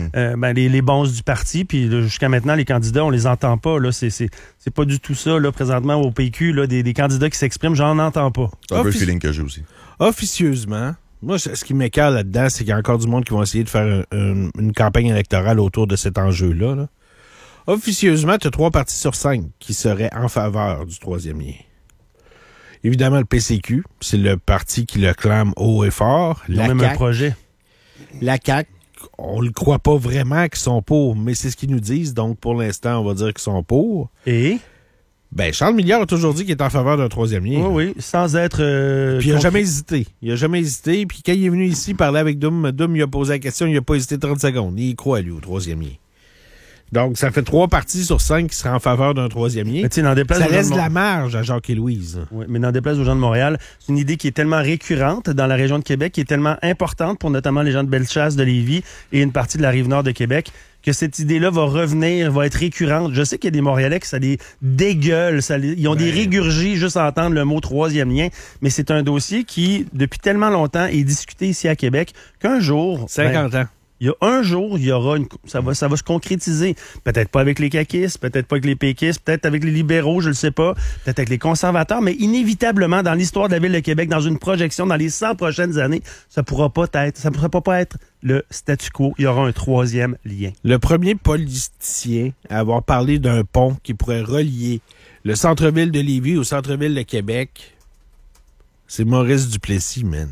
C: les bonzes du parti. Puis là, jusqu'à maintenant, les candidats, on les entend pas. Là, c'est pas du tout ça, là, présentement, au PQ, là, des candidats qui s'expriment, j'en entends pas.
A: C'est un peu le feeling que j'ai aussi.
B: Officieusement, moi, ce qui m'écoeure là-dedans, c'est qu'il y a encore du monde qui va essayer de faire une campagne électorale autour de cet enjeu-là. Là. Officieusement, tu as 3 partis sur 5 qui seraient en faveur du troisième lien. Évidemment, le PCQ, c'est le parti qui le clame haut et fort.
C: Ils ont même un projet.
B: La CAQ, on le croit pas vraiment qu'ils sont pour, mais c'est ce qu'ils nous disent. Donc, pour l'instant, on va dire qu'ils sont pour.
C: Et?
B: Ben, Charles Milliard a toujours dit qu'il est en faveur d'un troisième lien.
C: Oui, sans être...
B: Puis il n'a jamais hésité. Puis quand il est venu ici parler avec Doom, il a posé la question, il n'a pas hésité 30 secondes. Il croit, lui, au troisième lien. Donc, ça fait 3 partis sur 5 qui seraient en faveur d'un troisième lien. Ça laisse de la marge à Jacques et Louise.
C: Oui, mais n'en déplaise aux gens de Montréal, c'est une idée qui est tellement récurrente dans la région de Québec, qui est tellement importante pour notamment les gens de Bellechasse, de Lévis et une partie de la Rive-Nord de Québec, que cette idée-là va revenir, va être récurrente. Je sais qu'il y a des Montréalais qui ça les dégueule, ils ont des régurgies juste à entendre le mot troisième lien, mais c'est un dossier qui, depuis tellement longtemps, est discuté ici à Québec qu'un jour...
B: 50 ans.
C: Il y a un jour, il y aura ça va se concrétiser. Peut-être pas avec les caquistes, peut-être pas avec les péquistes, peut-être avec les libéraux, je le sais pas, peut-être avec les conservateurs, mais inévitablement, dans l'histoire de la Ville de Québec, dans une projection, dans les 100 prochaines années, ça pourra pas être le statu quo. Il y aura un troisième lien.
B: Le premier politicien à avoir parlé d'un pont qui pourrait relier le centre-ville de Lévis au centre-ville de Québec, c'est Maurice Duplessis, man.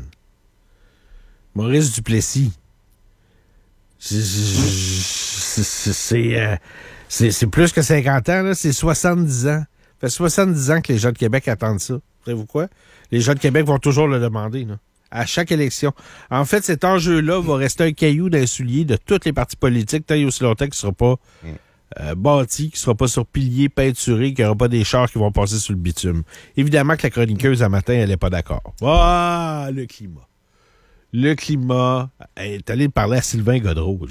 B: Maurice Duplessis. C'est plus que 50 ans, là. C'est 70 ans. Ça fait 70 ans que les gens de Québec attendent ça. Savez-vous quoi? Les gens de Québec vont toujours le demander, là. À chaque élection. En fait, cet enjeu-là va rester un caillou dans le soulier de tous les partis politiques tant et aussi longtemps qu'il ne sera pas bâti, qui sera pas sur pilier peinturé, qu'il n'y aura pas des chars qui vont passer sur le bitume. Évidemment que la chroniqueuse, un matin, elle n'est pas d'accord. Ah, le climat. Le climat. Elle est allée parler à Sylvain Gaudreau.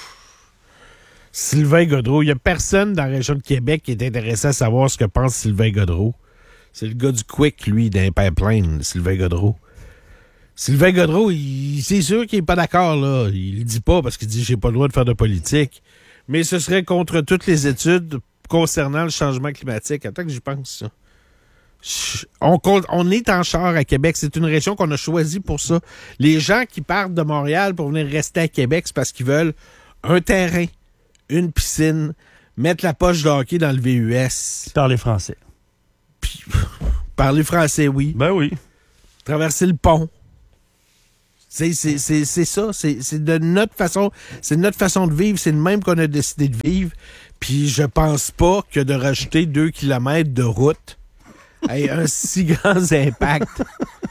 B: Sylvain Gaudreau. Il n'y a personne dans la région de Québec qui est intéressé à savoir ce que pense Sylvain Gaudreau. C'est le gars du Quick, lui, d'un pipeline, Sylvain Gaudreau. Sylvain Gaudreau, c'est sûr qu'il n'est pas d'accord, là. Il le dit pas parce qu'il dit « j'ai pas le droit de faire de politique ». Mais ce serait contre toutes les études concernant le changement climatique. Attends que j'y pense, ça. On est en char à Québec. C'est une région qu'on a choisie pour ça. Les gens qui partent de Montréal pour venir rester à Québec, c'est parce qu'ils veulent un terrain, une piscine, mettre la poche de hockey dans le VUS.
C: Parler français.
B: Puis, parler français, oui.
C: Ben oui.
B: Traverser le pont. C'est ça, c'est de notre façon, c'est notre façon de vivre, c'est le même qu'on a décidé de vivre. Puis je pense pas que de rajouter 2 kilomètres de route ait un si grand impact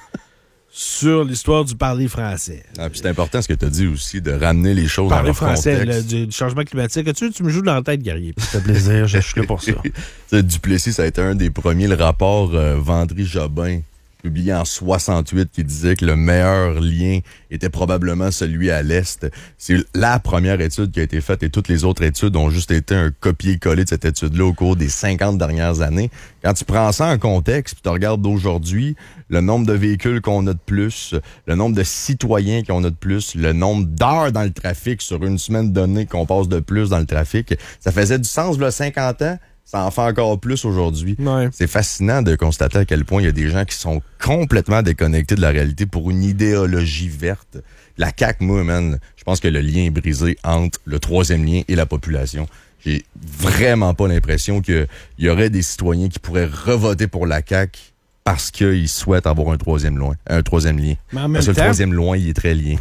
B: sur l'histoire du parler français.
A: Ah, puis c'est important ce que tu as dit aussi, de ramener les choses
B: Parler
A: dans leur
B: français
A: contexte.
B: Du changement climatique. Tu me joues dans la tête, guerrier.
C: Ça fait plaisir, je suis là pour ça.
A: Duplessis, ça a été un des premiers, le rapport Vendry-Jobin, publié en 68, qui disait que le meilleur lien était probablement celui à l'Est. C'est la première étude qui a été faite et toutes les autres études ont juste été un copier-coller de cette étude-là au cours des 50 dernières années. Quand tu prends ça en contexte puis tu regardes d'aujourd'hui, le nombre de véhicules qu'on a de plus, le nombre de citoyens qu'on a de plus, le nombre d'heures dans le trafic sur une semaine donnée qu'on passe de plus dans le trafic, ça faisait du sens il y a 50 ans. Ça en fait encore plus aujourd'hui.
B: Ouais.
A: C'est fascinant de constater à quel point il y a des gens qui sont complètement déconnectés de la réalité pour une idéologie verte. La CAQ, moi, man, je pense que le lien est brisé entre le troisième lien et la population. J'ai vraiment pas l'impression qu'il y aurait des citoyens qui pourraient revoter pour la CAQ parce qu'ils souhaitent avoir un troisième lien.
B: Mais en même
A: Parce que le
B: temps,
A: troisième lien, il est très lié.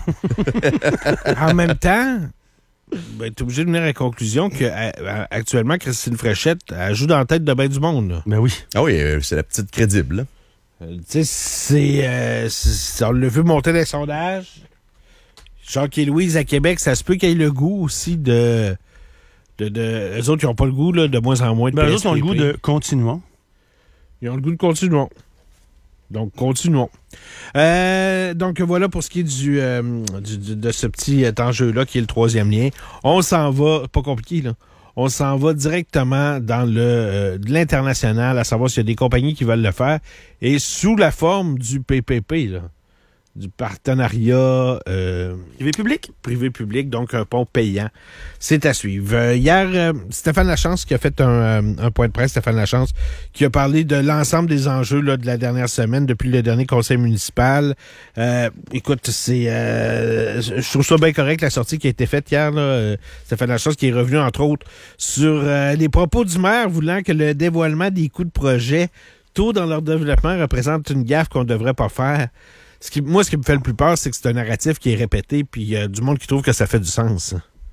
B: en même temps, ben, t'es obligé de venir à la conclusion que actuellement, Christine Fréchette, elle joue dans la tête de bien du monde, là.
C: Ben oui.
A: Ah oui, c'est la petite crédible, là.
B: Tu sais, on l'a vu monter les sondages. Jacques et Louise à Québec, ça se peut qu'il y ait le goût aussi de eux autres, ils n'ont pas le goût, là, de moins en moins de
C: Ben, eux
B: PSPP.
C: autres ont le goût de continuons.
B: Ils ont le goût de continuons. Donc, continuons. Donc, voilà pour ce qui est de ce petit enjeu-là, qui est le troisième lien. On s'en va, pas compliqué, là. On s'en va directement dans de l'international, à savoir s'il y a des compagnies qui veulent le faire, et sous la forme du PPP, là, du partenariat privé-public, donc un pont payant. C'est à suivre. Hier, Stéphane Lachance qui a fait un point de presse, Stéphane Lachance, qui a parlé de l'ensemble des enjeux là, de la dernière semaine depuis le dernier conseil municipal. Écoute, je trouve ça bien correct, la sortie qui a été faite hier. Là, Stéphane Lachance qui est revenu, entre autres, sur les propos du maire voulant que le dévoilement des coûts de projet tôt dans leur développement représente une gaffe qu'on ne devrait pas faire. Ce qui me fait le plus peur, c'est que c'est un narratif qui est répété, puis il y a du monde qui trouve que ça fait du sens.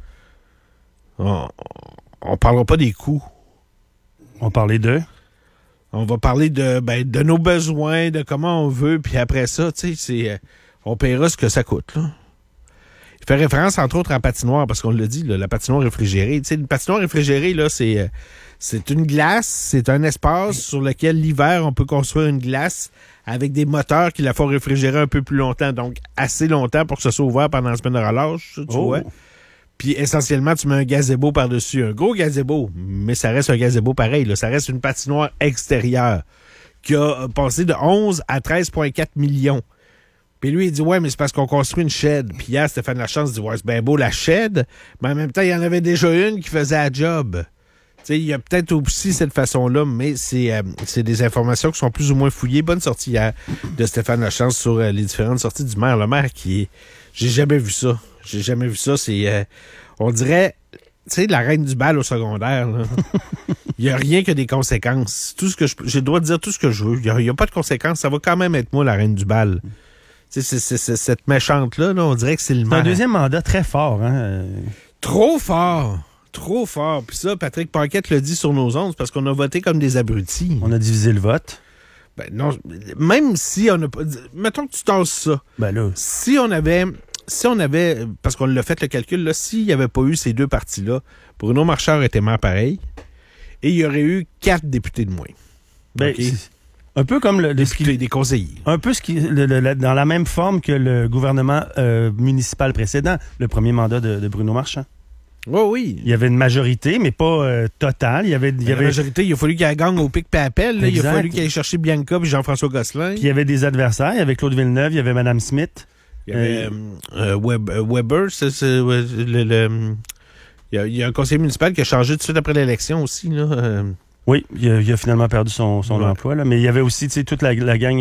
B: On parlera pas des coûts.
C: On parlait de...
B: On va parler de nos besoins, de comment on veut, puis après ça, tu sais, on paiera ce que ça coûte, là. Il fait référence, entre autres, à la patinoire, parce qu'on l'a dit, là, la patinoire réfrigérée. Tu sais, une patinoire réfrigérée, là, c'est une glace, c'est un espace sur lequel, l'hiver, on peut construire une glace avec des moteurs qui la font réfrigérer un peu plus longtemps, donc assez longtemps pour que ça soit ouvert pendant la semaine de relâche, tu vois. Puis, essentiellement, tu mets un gazebo par-dessus, un gros gazebo, mais ça reste un gazebo pareil, là. Ça reste une patinoire extérieure qui a passé de 11 à 13,4 millions. Puis lui, il dit, ouais, mais c'est parce qu'on construit une shed. Puis hier, Stéphane Lachance dit, ouais, c'est bien beau la shed, mais en même temps, il y en avait déjà une qui faisait la job. Tu sais, il y a peut-être aussi cette façon-là, mais c'est des informations qui sont plus ou moins fouillées. Bonne sortie hier de Stéphane Lachance sur les différentes sorties du maire. Le maire qui est... J'ai jamais vu ça. C'est... on dirait... Tu sais, la reine du bal au secondaire, là. Il n'y a rien que des conséquences. Tout ce que j'ai le droit de dire tout ce que je veux. Il n'y a pas de conséquences. Ça va quand même être moi, la reine du bal. C'est cette méchante-là, là, on dirait que c'est le maire.
C: Un deuxième mandat très fort, hein?
B: Trop fort. Puis ça, Patrick Paquette l'a dit sur nos ondes, parce qu'on a voté comme des abrutis.
C: On a divisé le vote.
B: Ben non, même si on n'a pas... Mettons que tu tasses ça.
C: Ben là...
B: Si on avait si on avait, parce qu'on l'a fait le calcul, là, s'il n'y avait pas eu ces deux partis-là, Bruno Marchand était maire pareil, et il y aurait eu 4 députés de moins.
C: Ben,
B: OK?
C: un peu comme
B: Des conseillers.
C: un peu dans la même forme que le gouvernement municipal précédent, le premier mandat de Bruno Marchand.
B: Oui.
C: Il y avait une majorité, mais pas totale. Il y avait
B: La majorité, il a fallu qu'elle gagne au pic et appel. Là. Il a
C: Exact.
B: fallu qu'elle aille chercher Bianca et Jean-François Gosselin.
C: Puis il y avait des adversaires. Il y avait Claude Villeneuve, il y avait Mme Smith.
B: Il y avait Weber. Il y a un conseiller municipal qui a changé tout de suite après l'élection aussi. Là.
C: Oui, il a finalement perdu son emploi. Là. Mais il y avait aussi toute la gang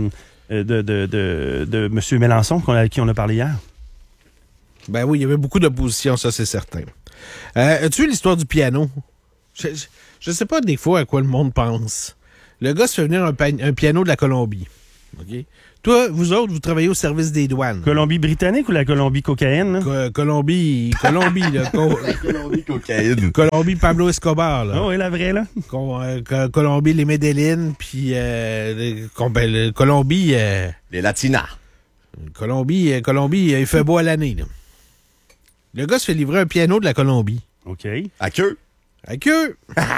C: de M. Mélenchon à qui on a parlé hier.
B: Ben oui, il y avait beaucoup d'opposition, ça c'est certain. As-tu vu l'histoire du piano? Je sais pas des fois à quoi le monde pense. Le gars se fait venir un piano de la Colombie. OK? Toi, vous autres, vous travaillez au service des douanes.
C: Colombie-Britannique ou la Colombie-cocaïne? Là?
B: Colombie, là.
A: Colombie cocaïne.
B: Colombie Pablo Escobar, là.
C: Oh, oui, la vraie, là.
B: Colombie, les Medellín, puis Colombie...
A: Les Latinas.
B: Colombie, il fait beau à l'année, là. Le gars se fait livrer un piano de la Colombie.
C: OK.
A: À queue.
B: À queue!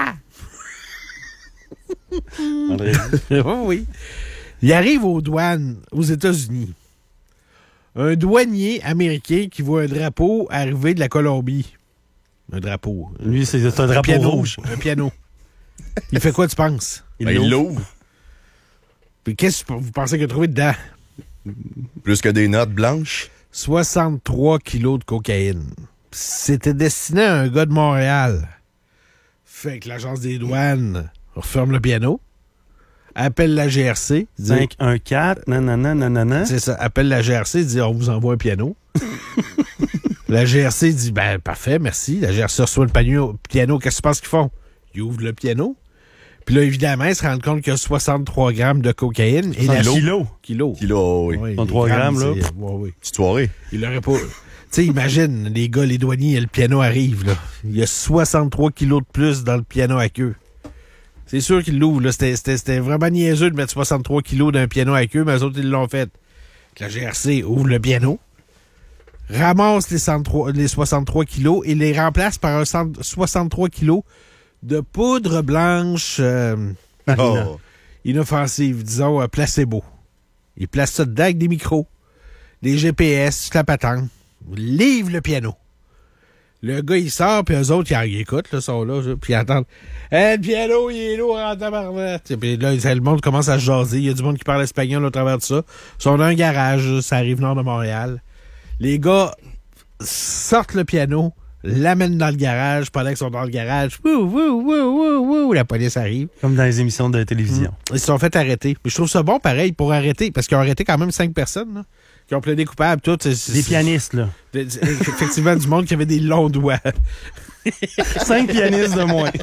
C: André.
B: Oh oui. Il arrive aux douanes aux États-Unis. Un douanier américain qui voit un drapeau arriver de la Colombie. Un drapeau.
C: Lui, c'est un drapeau
B: piano
C: rouge.
B: Un piano. Il fait quoi, tu penses?
A: Il l'ouvre.
B: Puis qu'est-ce que vous pensez qu'il a trouvé dedans?
A: Plus que des notes blanches.
B: 63 kilos de cocaïne. C'était destiné à un gars de Montréal. Fait que l'agence des douanes referme le piano, appelle la GRC.
C: 514, nanana.
B: C'est ça, appelle la GRC, dit on vous envoie un piano. La GRC dit ben parfait, merci. La GRC reçoit le piano, qu'est-ce que tu penses qu'ils font? Ils ouvrent le piano. Puis là, évidemment, ils se rendent compte qu'il y a 63 grammes de cocaïne. Et
C: Kilos.
A: Kilo, oui.
B: Oui,
C: 63 grammes, là.
B: Oui.
A: Petite soirée.
B: Il aurait pas... Tu sais, imagine, les gars, les douaniers, le piano arrive, là. Il y a 63 kilos de plus dans le piano à queue. C'est sûr qu'ils l'ouvrent, là. C'était vraiment niaiseux de mettre 63 kilos d'un piano à queue, mais eux autres, ils l'ont fait. La GRC ouvre le piano, ramasse les 63 kilos et les remplace par un 63 kilos de poudre blanche inoffensive, disons, placebo. Ils placent ça dedans avec des micros, des GPS, la patente. Livre le piano. Le gars, il sort, puis eux autres, ils écoutent, là, sont là, puis ils entendent « le piano, il est lourd en tabarnak! » Puis là, le monde commence à se jaser. Il y a du monde qui parle espagnol au travers de ça. Ils sont dans un garage, ça arrive nord de Montréal. Les gars sortent le piano, l'amènent dans le garage. Pendant qu'ils sont dans le garage, la police arrive.
C: Comme dans les émissions de télévision.
B: Ils se sont fait arrêter. Mais je trouve ça bon, pareil, pour arrêter, parce qu'ils ont arrêté quand même 5 personnes, là, qui ont plaidé coupables, toutes.
C: Des pianistes, là.
B: Effectivement, du monde qui avait des longs doigts.
C: 5 pianistes de moins.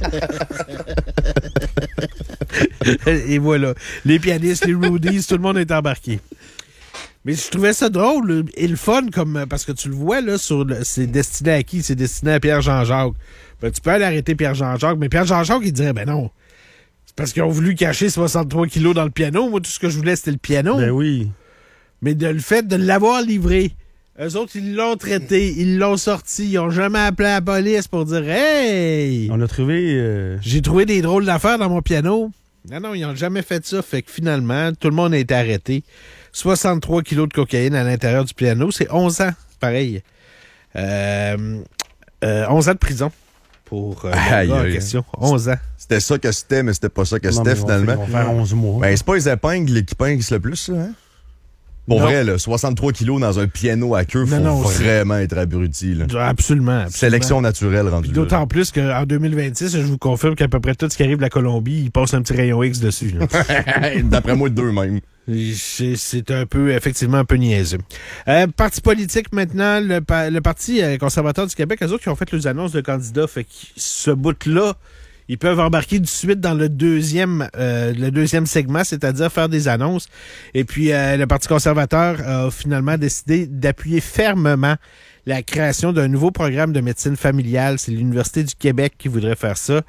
B: Et voilà. Les pianistes, les roadies, tout le monde est embarqué. Mais je trouvais ça drôle et le fun, parce que tu le vois, là, c'est destiné à qui? C'est destiné à Pierre-Jean-Jacques. Ben, tu peux aller arrêter Pierre-Jean-Jacques, mais Pierre-Jean-Jacques, il dirait, ben non. C'est parce qu'ils ont voulu cacher 63 kilos dans le piano. Moi, tout ce que je voulais, c'était le piano.
C: Ben oui.
B: Mais le fait de l'avoir livré, eux autres, ils l'ont traité, ils l'ont sorti, ils ont jamais appelé la police pour dire « Hey!
C: On l'a trouvé...
B: J'ai trouvé des drôles d'affaires dans mon piano. » Non, ils n'ont jamais fait ça. Fait que finalement, tout le monde a été arrêté. 63 kilos de cocaïne à l'intérieur du piano. C'est 11 ans, pareil. 11 ans de prison pour le gars en question. 11 ans.
A: C'était ça que c'était, mais c'était pas ça que c'était, finalement.
C: On va faire 11 mois.
A: Ben, c'est pas les épingles qui pinguent le plus, ça, hein? Pour vrai, là, 63 kilos dans un piano à queue, faut vraiment être abruti, là.
B: Absolument.
A: Sélection naturelle rendue.
B: D'autant plus qu'en 2026, je vous confirme qu'à peu près tout ce qui arrive de la Colombie, il passe un petit rayon X dessus.
A: D'après moi, 2 même.
B: C'est effectivement un peu niaiseux. Parti politique maintenant, le Parti conservateur du Québec, eux autres qui ont fait les annonces de candidats, fait que ce bout-là, ils peuvent embarquer tout de suite dans le deuxième segment, c'est-à-dire faire des annonces. Et puis, le Parti conservateur a finalement décidé d'appuyer fermement la création d'un nouveau programme de médecine familiale. C'est l'Université du Québec qui voudrait faire ça.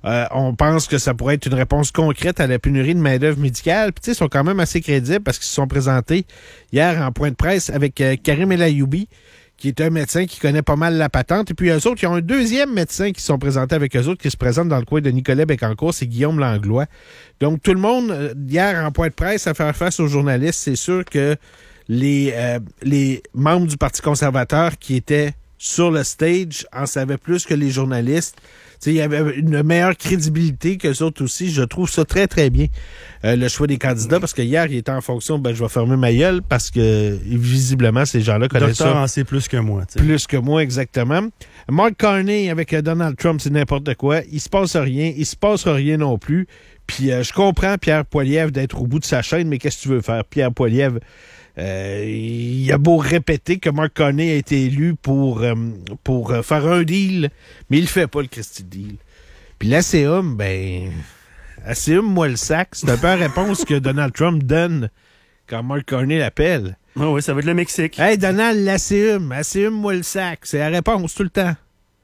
B: On pense que ça pourrait être une réponse concrète à la pénurie de main-d'œuvre médicale. Puis, tu sais, ils sont quand même assez crédibles parce qu'ils se sont présentés hier en point de presse avec Karim El Ayoubi, qui est un médecin qui connaît pas mal la patente. Et puis, eux autres, ils ont un deuxième médecin qui se sont présentés avec eux autres, qui se présente dans le coin de Nicolas Bécancour, c'est Guillaume Langlois. Donc, tout le monde, hier, en point de presse, à faire face aux journalistes, c'est sûr que les membres du Parti conservateur qui étaient sur le stage en savaient plus que les journalistes. Il y avait une meilleure crédibilité qu'eux autres aussi. Je trouve ça très, très bien, le choix des candidats, parce que hier, il était en fonction, je vais fermer ma gueule, parce que, visiblement, ces gens-là connaissent ça.
C: Le docteur en sait plus que moi. T'sais.
B: Plus que moi, exactement. Mark Carney avec Donald Trump, c'est n'importe quoi. Il se passe rien. Il se passera rien non plus. Puis, je comprends Pierre Poilievre d'être au bout de sa chaîne, mais qu'est-ce que tu veux faire? Pierre Poilievre, il a beau répéter que Mark Carney a été élu pour faire un deal, mais il fait pas le Christy deal. Puis l'ACM, ACM, moi le sac, c'est un peu la réponse que Donald Trump donne quand Mark Carney l'appelle.
C: Oui, ça va être le Mexique.
B: Hey Donald, l'ACM, moi le sac, c'est la réponse tout le temps.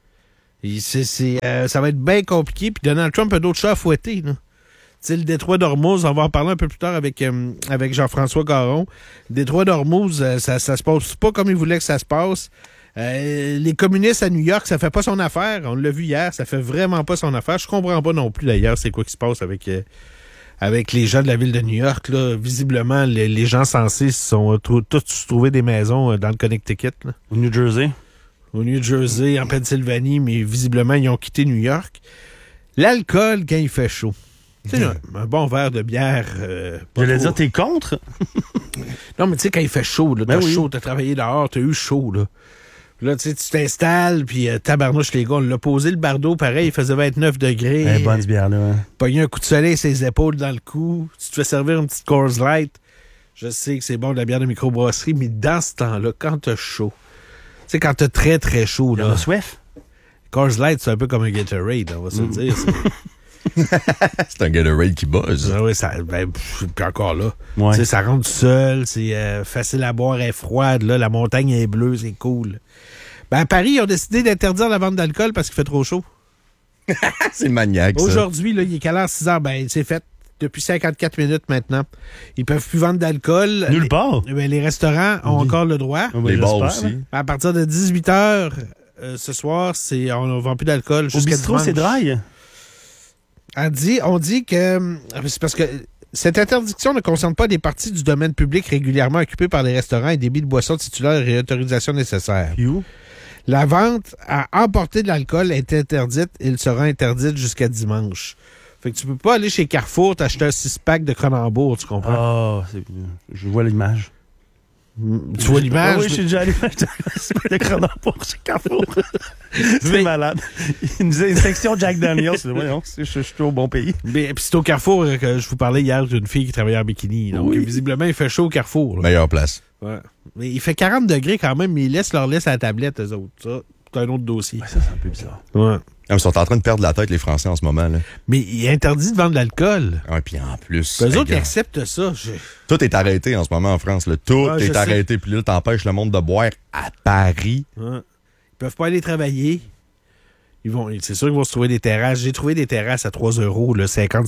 B: Ça va être bien compliqué, puis Donald Trump a d'autres chats à fouetter, là. Tu sais, le détroit d'Ormuz, on va en parler un peu plus tard avec Jean-François Caron. Le détroit d'Ormuz, ça se passe pas comme il voulait que ça se passe. Les communistes à New York, ça fait pas son affaire. On l'a vu hier, ça fait vraiment pas son affaire. Je comprends pas non plus, d'ailleurs, c'est quoi qui se passe avec les gens de la ville de New York. Là. Visiblement, les gens censés sont tous trouvé des maisons dans le Connecticut. Là.
C: Au New Jersey.
B: Au New Jersey, en Pennsylvanie, mais visiblement, ils ont quitté New York. L'alcool, quand il fait chaud. Tu sais, un bon verre de bière.
C: J'allais dire, t'es contre?
B: Non, mais tu sais, quand il fait chaud, là, chaud, t'as travaillé dehors, t'as eu chaud, là. Là, tu sais, tu t'installes, puis tabarnouche, les gars, on l'a posé le bardeau, pareil, il faisait 29 degrés.
C: Bonne bière, là. Hein.
B: Pogné un coup de soleil ses épaules dans le cou. Tu te fais servir une petite Coors Light. Je sais que c'est bon de la bière de microbrasserie, mais dans ce temps-là, quand t'as chaud, tu sais, quand t'as très, très chaud, là.
C: Il y a soif.
B: Coors Light, c'est un peu comme un Gatorade, on va se le dire.
A: C'est un Gatorade qui buzz.
B: Oui, puis encore là.
C: Ouais.
B: Ça rentre tout seul, c'est facile à boire, elle est froide, là, la montagne est bleue, c'est cool. À Paris, ils ont décidé d'interdire la vente d'alcool parce qu'il fait trop chaud.
A: C'est maniaque, ça.
B: Aujourd'hui, là, il est quelle heure? 6 heures? C'est fait depuis 54 minutes maintenant. Ils peuvent plus vendre d'alcool.
C: Nulle part.
B: Les restaurants ont encore le droit.
A: Les bars aussi.
B: À partir de 18 heures ce soir, on ne vend plus d'alcool jusqu'à dimanche.
C: Au bistrot, c'est dry.
B: On dit que c'est parce que cette interdiction ne concerne pas des parties du domaine public régulièrement occupées par les restaurants et débits de boissons titulaires et autorisations nécessaires. La vente à emporter de l'alcool est interdite et elle sera interdite jusqu'à dimanche. Fait que tu peux pas aller chez Carrefour t'acheter un 6-pack de Cronenbourg, tu comprends?
C: Je vois l'image.
B: Tu vois l'image?
C: Oui, je suis déjà allé acheter un 6-pack de Cronenbourg chez Carrefour. C'est malade. Une section Jack Daniels. Voyons, je suis au bon pays.
B: Puis c'est au Carrefour que je vous parlais hier d'une fille qui travaillait en bikini. Donc, visiblement, il fait chaud au Carrefour. Là.
A: Meilleure place.
B: Ouais. Mais il fait 40 degrés quand même, mais ils laissent leur laisse à la tablette, eux autres. Ça, c'est un autre dossier.
C: Ouais, ça, c'est un peu bizarre.
B: Ouais.
A: Ils sont en train de perdre la tête, les Français, en ce moment. Là.
B: Mais il est interdit de vendre de l'alcool.
A: Ah, puis en plus...
B: Eux autres, ils acceptent ça.
A: Tout est arrêté en ce moment en France. Là. Tout est arrêté. Puis là, t'empêches le monde de boire à Paris.
B: Ouais. Ils peuvent pas aller travailler. C'est sûr qu'ils vont se trouver des terrasses. J'ai trouvé des terrasses à 3 €, le 50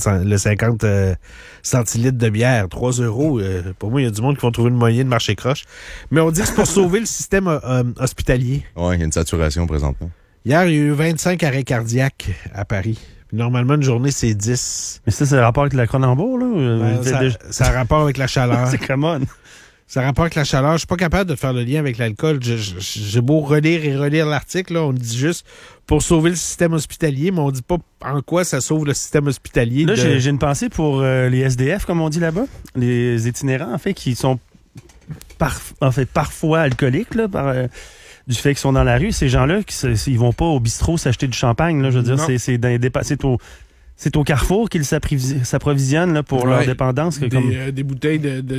B: centilitres de bière. 3 €. Pour moi, il y a du monde qui vont trouver une moyen de marcher croche. Mais on dit que c'est pour sauver le système hospitalier.
A: Oui, il y a une saturation présentement.
B: Hier, il y a eu 25 arrêts cardiaques à Paris. Puis normalement, une journée, c'est 10.
C: Mais ça a rapport avec la Cronenbourg, là?
B: Ça a rapport avec la chaleur.
C: C'est common.
B: Ça a rapport avec la chaleur. Je suis pas capable de faire le lien avec l'alcool. J'ai beau relire et relire l'article, là, on dit juste pour sauver le système hospitalier, mais on dit pas en quoi ça sauve le système hospitalier.
C: Là, j'ai une pensée pour les SDF, comme on dit là-bas. Les itinérants, en fait, qui sont parfois alcooliques, là, du fait qu'ils sont dans la rue. Ces gens-là, ils vont pas au bistrot s'acheter du champagne, là, je veux dire, c'est au Carrefour qu'ils s'approvisionnent là, pour leur dépendance.
B: Des bouteilles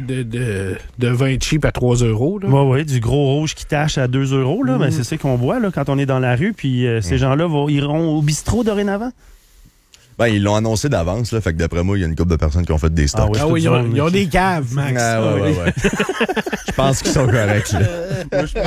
B: de vin cheap à 3 €.
C: Oui, du gros rouge qui tâche à 2 €. Là, c'est ça qu'on boit là, quand on est dans la rue. Puis ces gens-là iront au bistrot dorénavant.
A: Ben, ils l'ont annoncé d'avance, là. Fait que d'après moi, il y a une couple de personnes qui ont fait des stocks.
C: oui.
B: Ah oui, ils ont des caves, Max.
A: Ah, ouais. Je pense qu'ils sont corrects, là.
C: Moi, je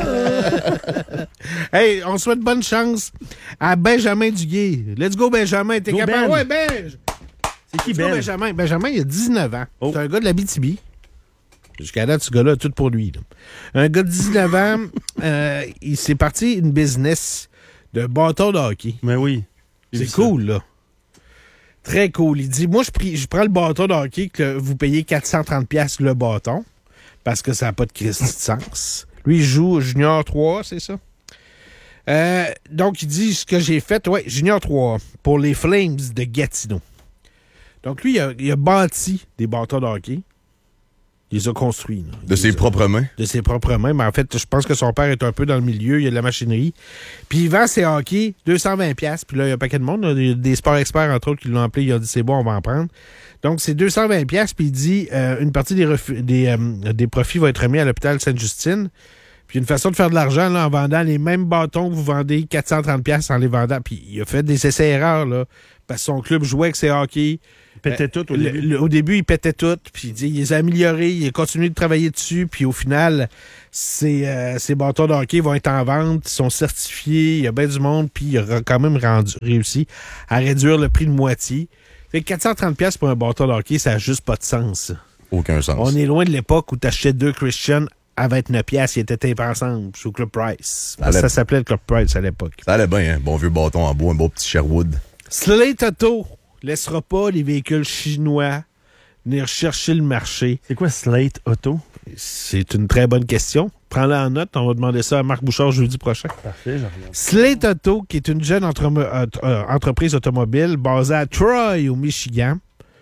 C: pense pas.
B: Hey, on souhaite bonne chance à Benjamin Duguay. Let's go, Benjamin. T'es
C: Go,
B: capable?
C: Ben.
B: Ouais, Ben.
C: C'est qui,
B: Let's go,
C: Ben?
B: Benjamin. Benjamin, il a 19 ans.
C: Oh.
B: C'est un gars de l'Abitibi. Jusqu'à date, ce gars-là, tout pour lui. Là. Un gars de 19 ans, il s'est parti une business de bâton de hockey.
C: Mais oui. J'ai
B: C'est
C: vu ça.
B: cool, là. Très cool. Il dit, moi, je prends le bâton de hockey que vous payez 430$ le bâton parce que ça n'a pas de Christ de sens. Lui, il joue Junior 3, c'est ça? Donc, il dit, ce que j'ai fait, ouais, Junior 3 pour les Flames de Gatineau. Donc, lui, il a bâti des bâtons de hockey. Il les a construits. Là.
A: De ses propres mains.
B: De ses propres mains. Mais en fait, je pense que son père est un peu dans le milieu. Il y a de la machinerie. Puis il vend ses hockey 220$. Puis là, il y a un paquet de monde. Là. Il y a des sports experts, entre autres, qui l'ont appelé. Il a dit, c'est bon, on va en prendre. Donc, c'est 220$. Puis il dit, une partie des profits va être remis à l'hôpital Sainte-Justine. Puis une façon de faire de l'argent là, en vendant les mêmes bâtons que vous vendez 430$ en les vendant. Puis il a fait des essais-erreurs, là. Parce que son club jouait avec ses hockey.
C: Il pétait tout au début.
B: Au début, il pétait tout, puis il dit, il les a améliorés, il a continué de travailler dessus, puis au final, ces bâtons de hockey vont être en vente, ils sont certifiés, il y a bien du monde, puis il a quand même réussi à réduire le prix de moitié. Fait que 430$ pour un bâton de hockey, ça n'a juste pas de sens.
A: Aucun sens.
B: On est loin de l'époque où tu achetais 2 Christian à 29$, ils étaient tapés ensemble, sous Club Price. Ça s'appelait le Club Price à l'époque.
A: Ça allait bien, hein? Bon vieux bâton en bois, un beau petit Sherwood.
B: Slate Auto laissera pas les véhicules chinois venir chercher le marché.
C: C'est quoi Slate Auto?
B: C'est une très bonne question. Prends-la en note. On va demander ça à Marc Bouchard jeudi prochain.
C: Parfait, je reviens.
B: Slate Auto, qui est une jeune entreprise automobile basée à Troy, au Michigan.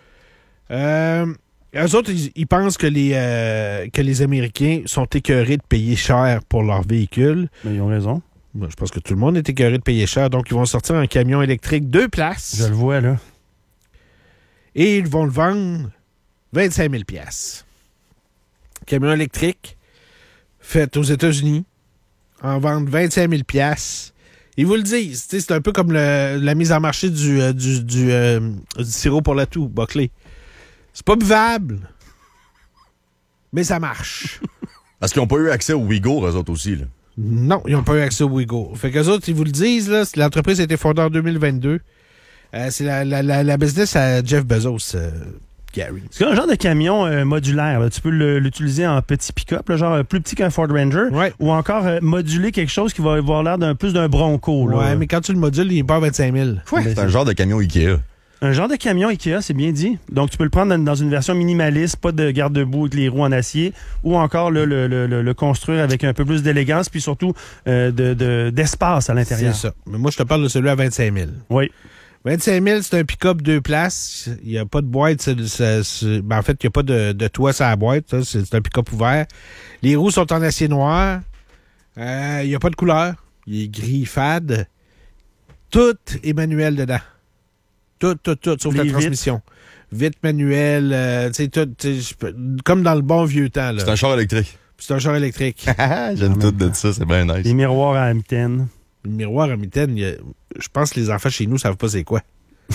B: Eux autres, ils pensent que les Américains sont écœurés de payer cher pour leurs véhicules.
C: Mais ils ont raison.
B: Je pense que tout le monde est écœuré de payer cher. Donc, ils vont sortir un camion électrique 2 places.
C: Je le vois, là.
B: Et ils vont le vendre 25 000$. Camion électrique fait aux États-Unis en vente 25 000$. Ils vous le disent. C'est un peu comme la mise en marché du sirop pour la toux, Buckley. C'est pas buvable, mais ça marche.
A: Parce qu'ils n'ont pas eu accès aux Ouïghours, eux autres aussi, là.
B: Non, ils n'ont pas eu accès aux Ouïghours. Fait qu'eux autres, ils vous le disent, là, l'entreprise a été fondée en 2022. C'est la business à Jeff Bezos, Gary.
C: C'est un genre de camion modulaire. Là. Tu peux l'utiliser en petit pick-up, là, genre plus petit qu'un Ford Ranger,
B: Ouais.
C: ou encore moduler quelque chose qui va avoir l'air plus d'un Bronco. Là.
B: Ouais, mais quand tu le modules, il est pas à 25 000.
C: Ouais.
A: C'est un genre de camion Ikea.
C: Un genre de camion Ikea, c'est bien dit. Donc, tu peux le prendre dans une version minimaliste, pas de garde-boue avec les roues en acier, ou encore le construire avec un peu plus d'élégance, puis surtout d'espace à l'intérieur.
B: C'est ça. Mais moi, je te parle de celui à 25 000.
C: Oui.
B: 25 000, c'est un pick-up 2 places. Il n'y a pas de boîte. En fait, il n'y a pas de toit sur la boîte. Ça. C'est un pick-up ouvert. Les roues sont en acier noir. Il n'y a pas de couleur. Il est gris fade. Tout est manuel dedans. Tout, sauf la transmission. Vite manuel, comme dans le bon vieux temps. Là.
A: C'est un char électrique.
B: C'est un char électrique.
A: J'aime tout de ça, c'est bien nice.
C: Les miroirs à mitaine.
B: Le miroir à mitaine, je pense que les enfants chez nous ne savent pas c'est quoi.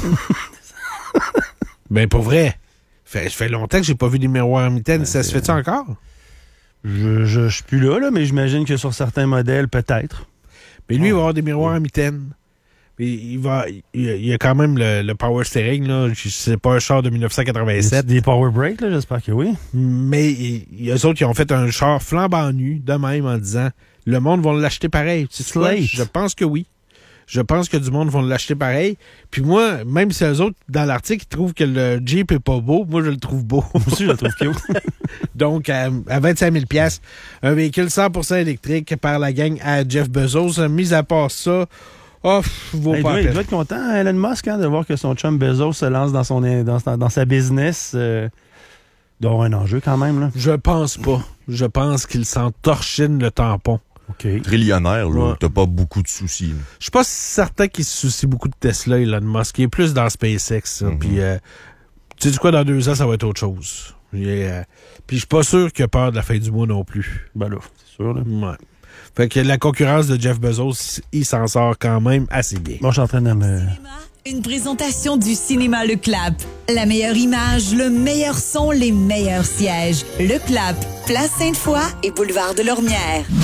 B: Ben, pour vrai. Ça fait longtemps que j'ai pas vu des miroirs à mitaine. Ça se fait-tu encore?
C: Je suis plus là, mais j'imagine que sur certains modèles, peut-être.
B: Mais lui, il va avoir des miroirs à mitaine. Il y a quand même le power steering, là. C'est pas un char de 1987.
C: Des power brakes, là, j'espère que oui.
B: Mais eux autres, ils ont fait un char flambant nu, de même, en disant le monde va l'acheter pareil.
C: Slate.
B: Je pense que oui. Je pense que du monde va l'acheter pareil. Puis moi, même si eux autres, dans l'article, ils trouvent que le Jeep est pas beau, moi, je le trouve beau.
C: Moi aussi, je le trouve cute.
B: Donc, à 25 000$, un véhicule 100% électrique par la gang à Jeff Bezos. Mis à part ça, vaut pas la
C: Il
B: peine.
C: doit être content, Elon Musk, de voir que son chum Bezos se lance dans sa business. Il doit avoir un enjeu quand même. Là.
B: Je pense pas. Je pense qu'il s'en torchine le tampon.
C: OK.
A: Trillionnaire, là,
B: Ouais.
A: t'as pas beaucoup de soucis. Là.
B: Je suis pas certain qu'il se soucie beaucoup de Tesla, Elon Musk. Il est plus dans SpaceX. Puis, tu sais quoi, dans 2 ans, ça va être autre chose. Puis, je suis pas sûr qu'il a peur de la fin du mois non plus.
C: Ben là, c'est sûr. Là.
B: Ouais. Fait que la concurrence de Jeff Bezos, il s'en sort quand même assez bien.
C: Bon, je suis en train de me
D: Une présentation du cinéma Le Clap. La meilleure image, le meilleur son, les meilleurs sièges. Le Clap, Place Sainte-Foy et Boulevard de Lormière.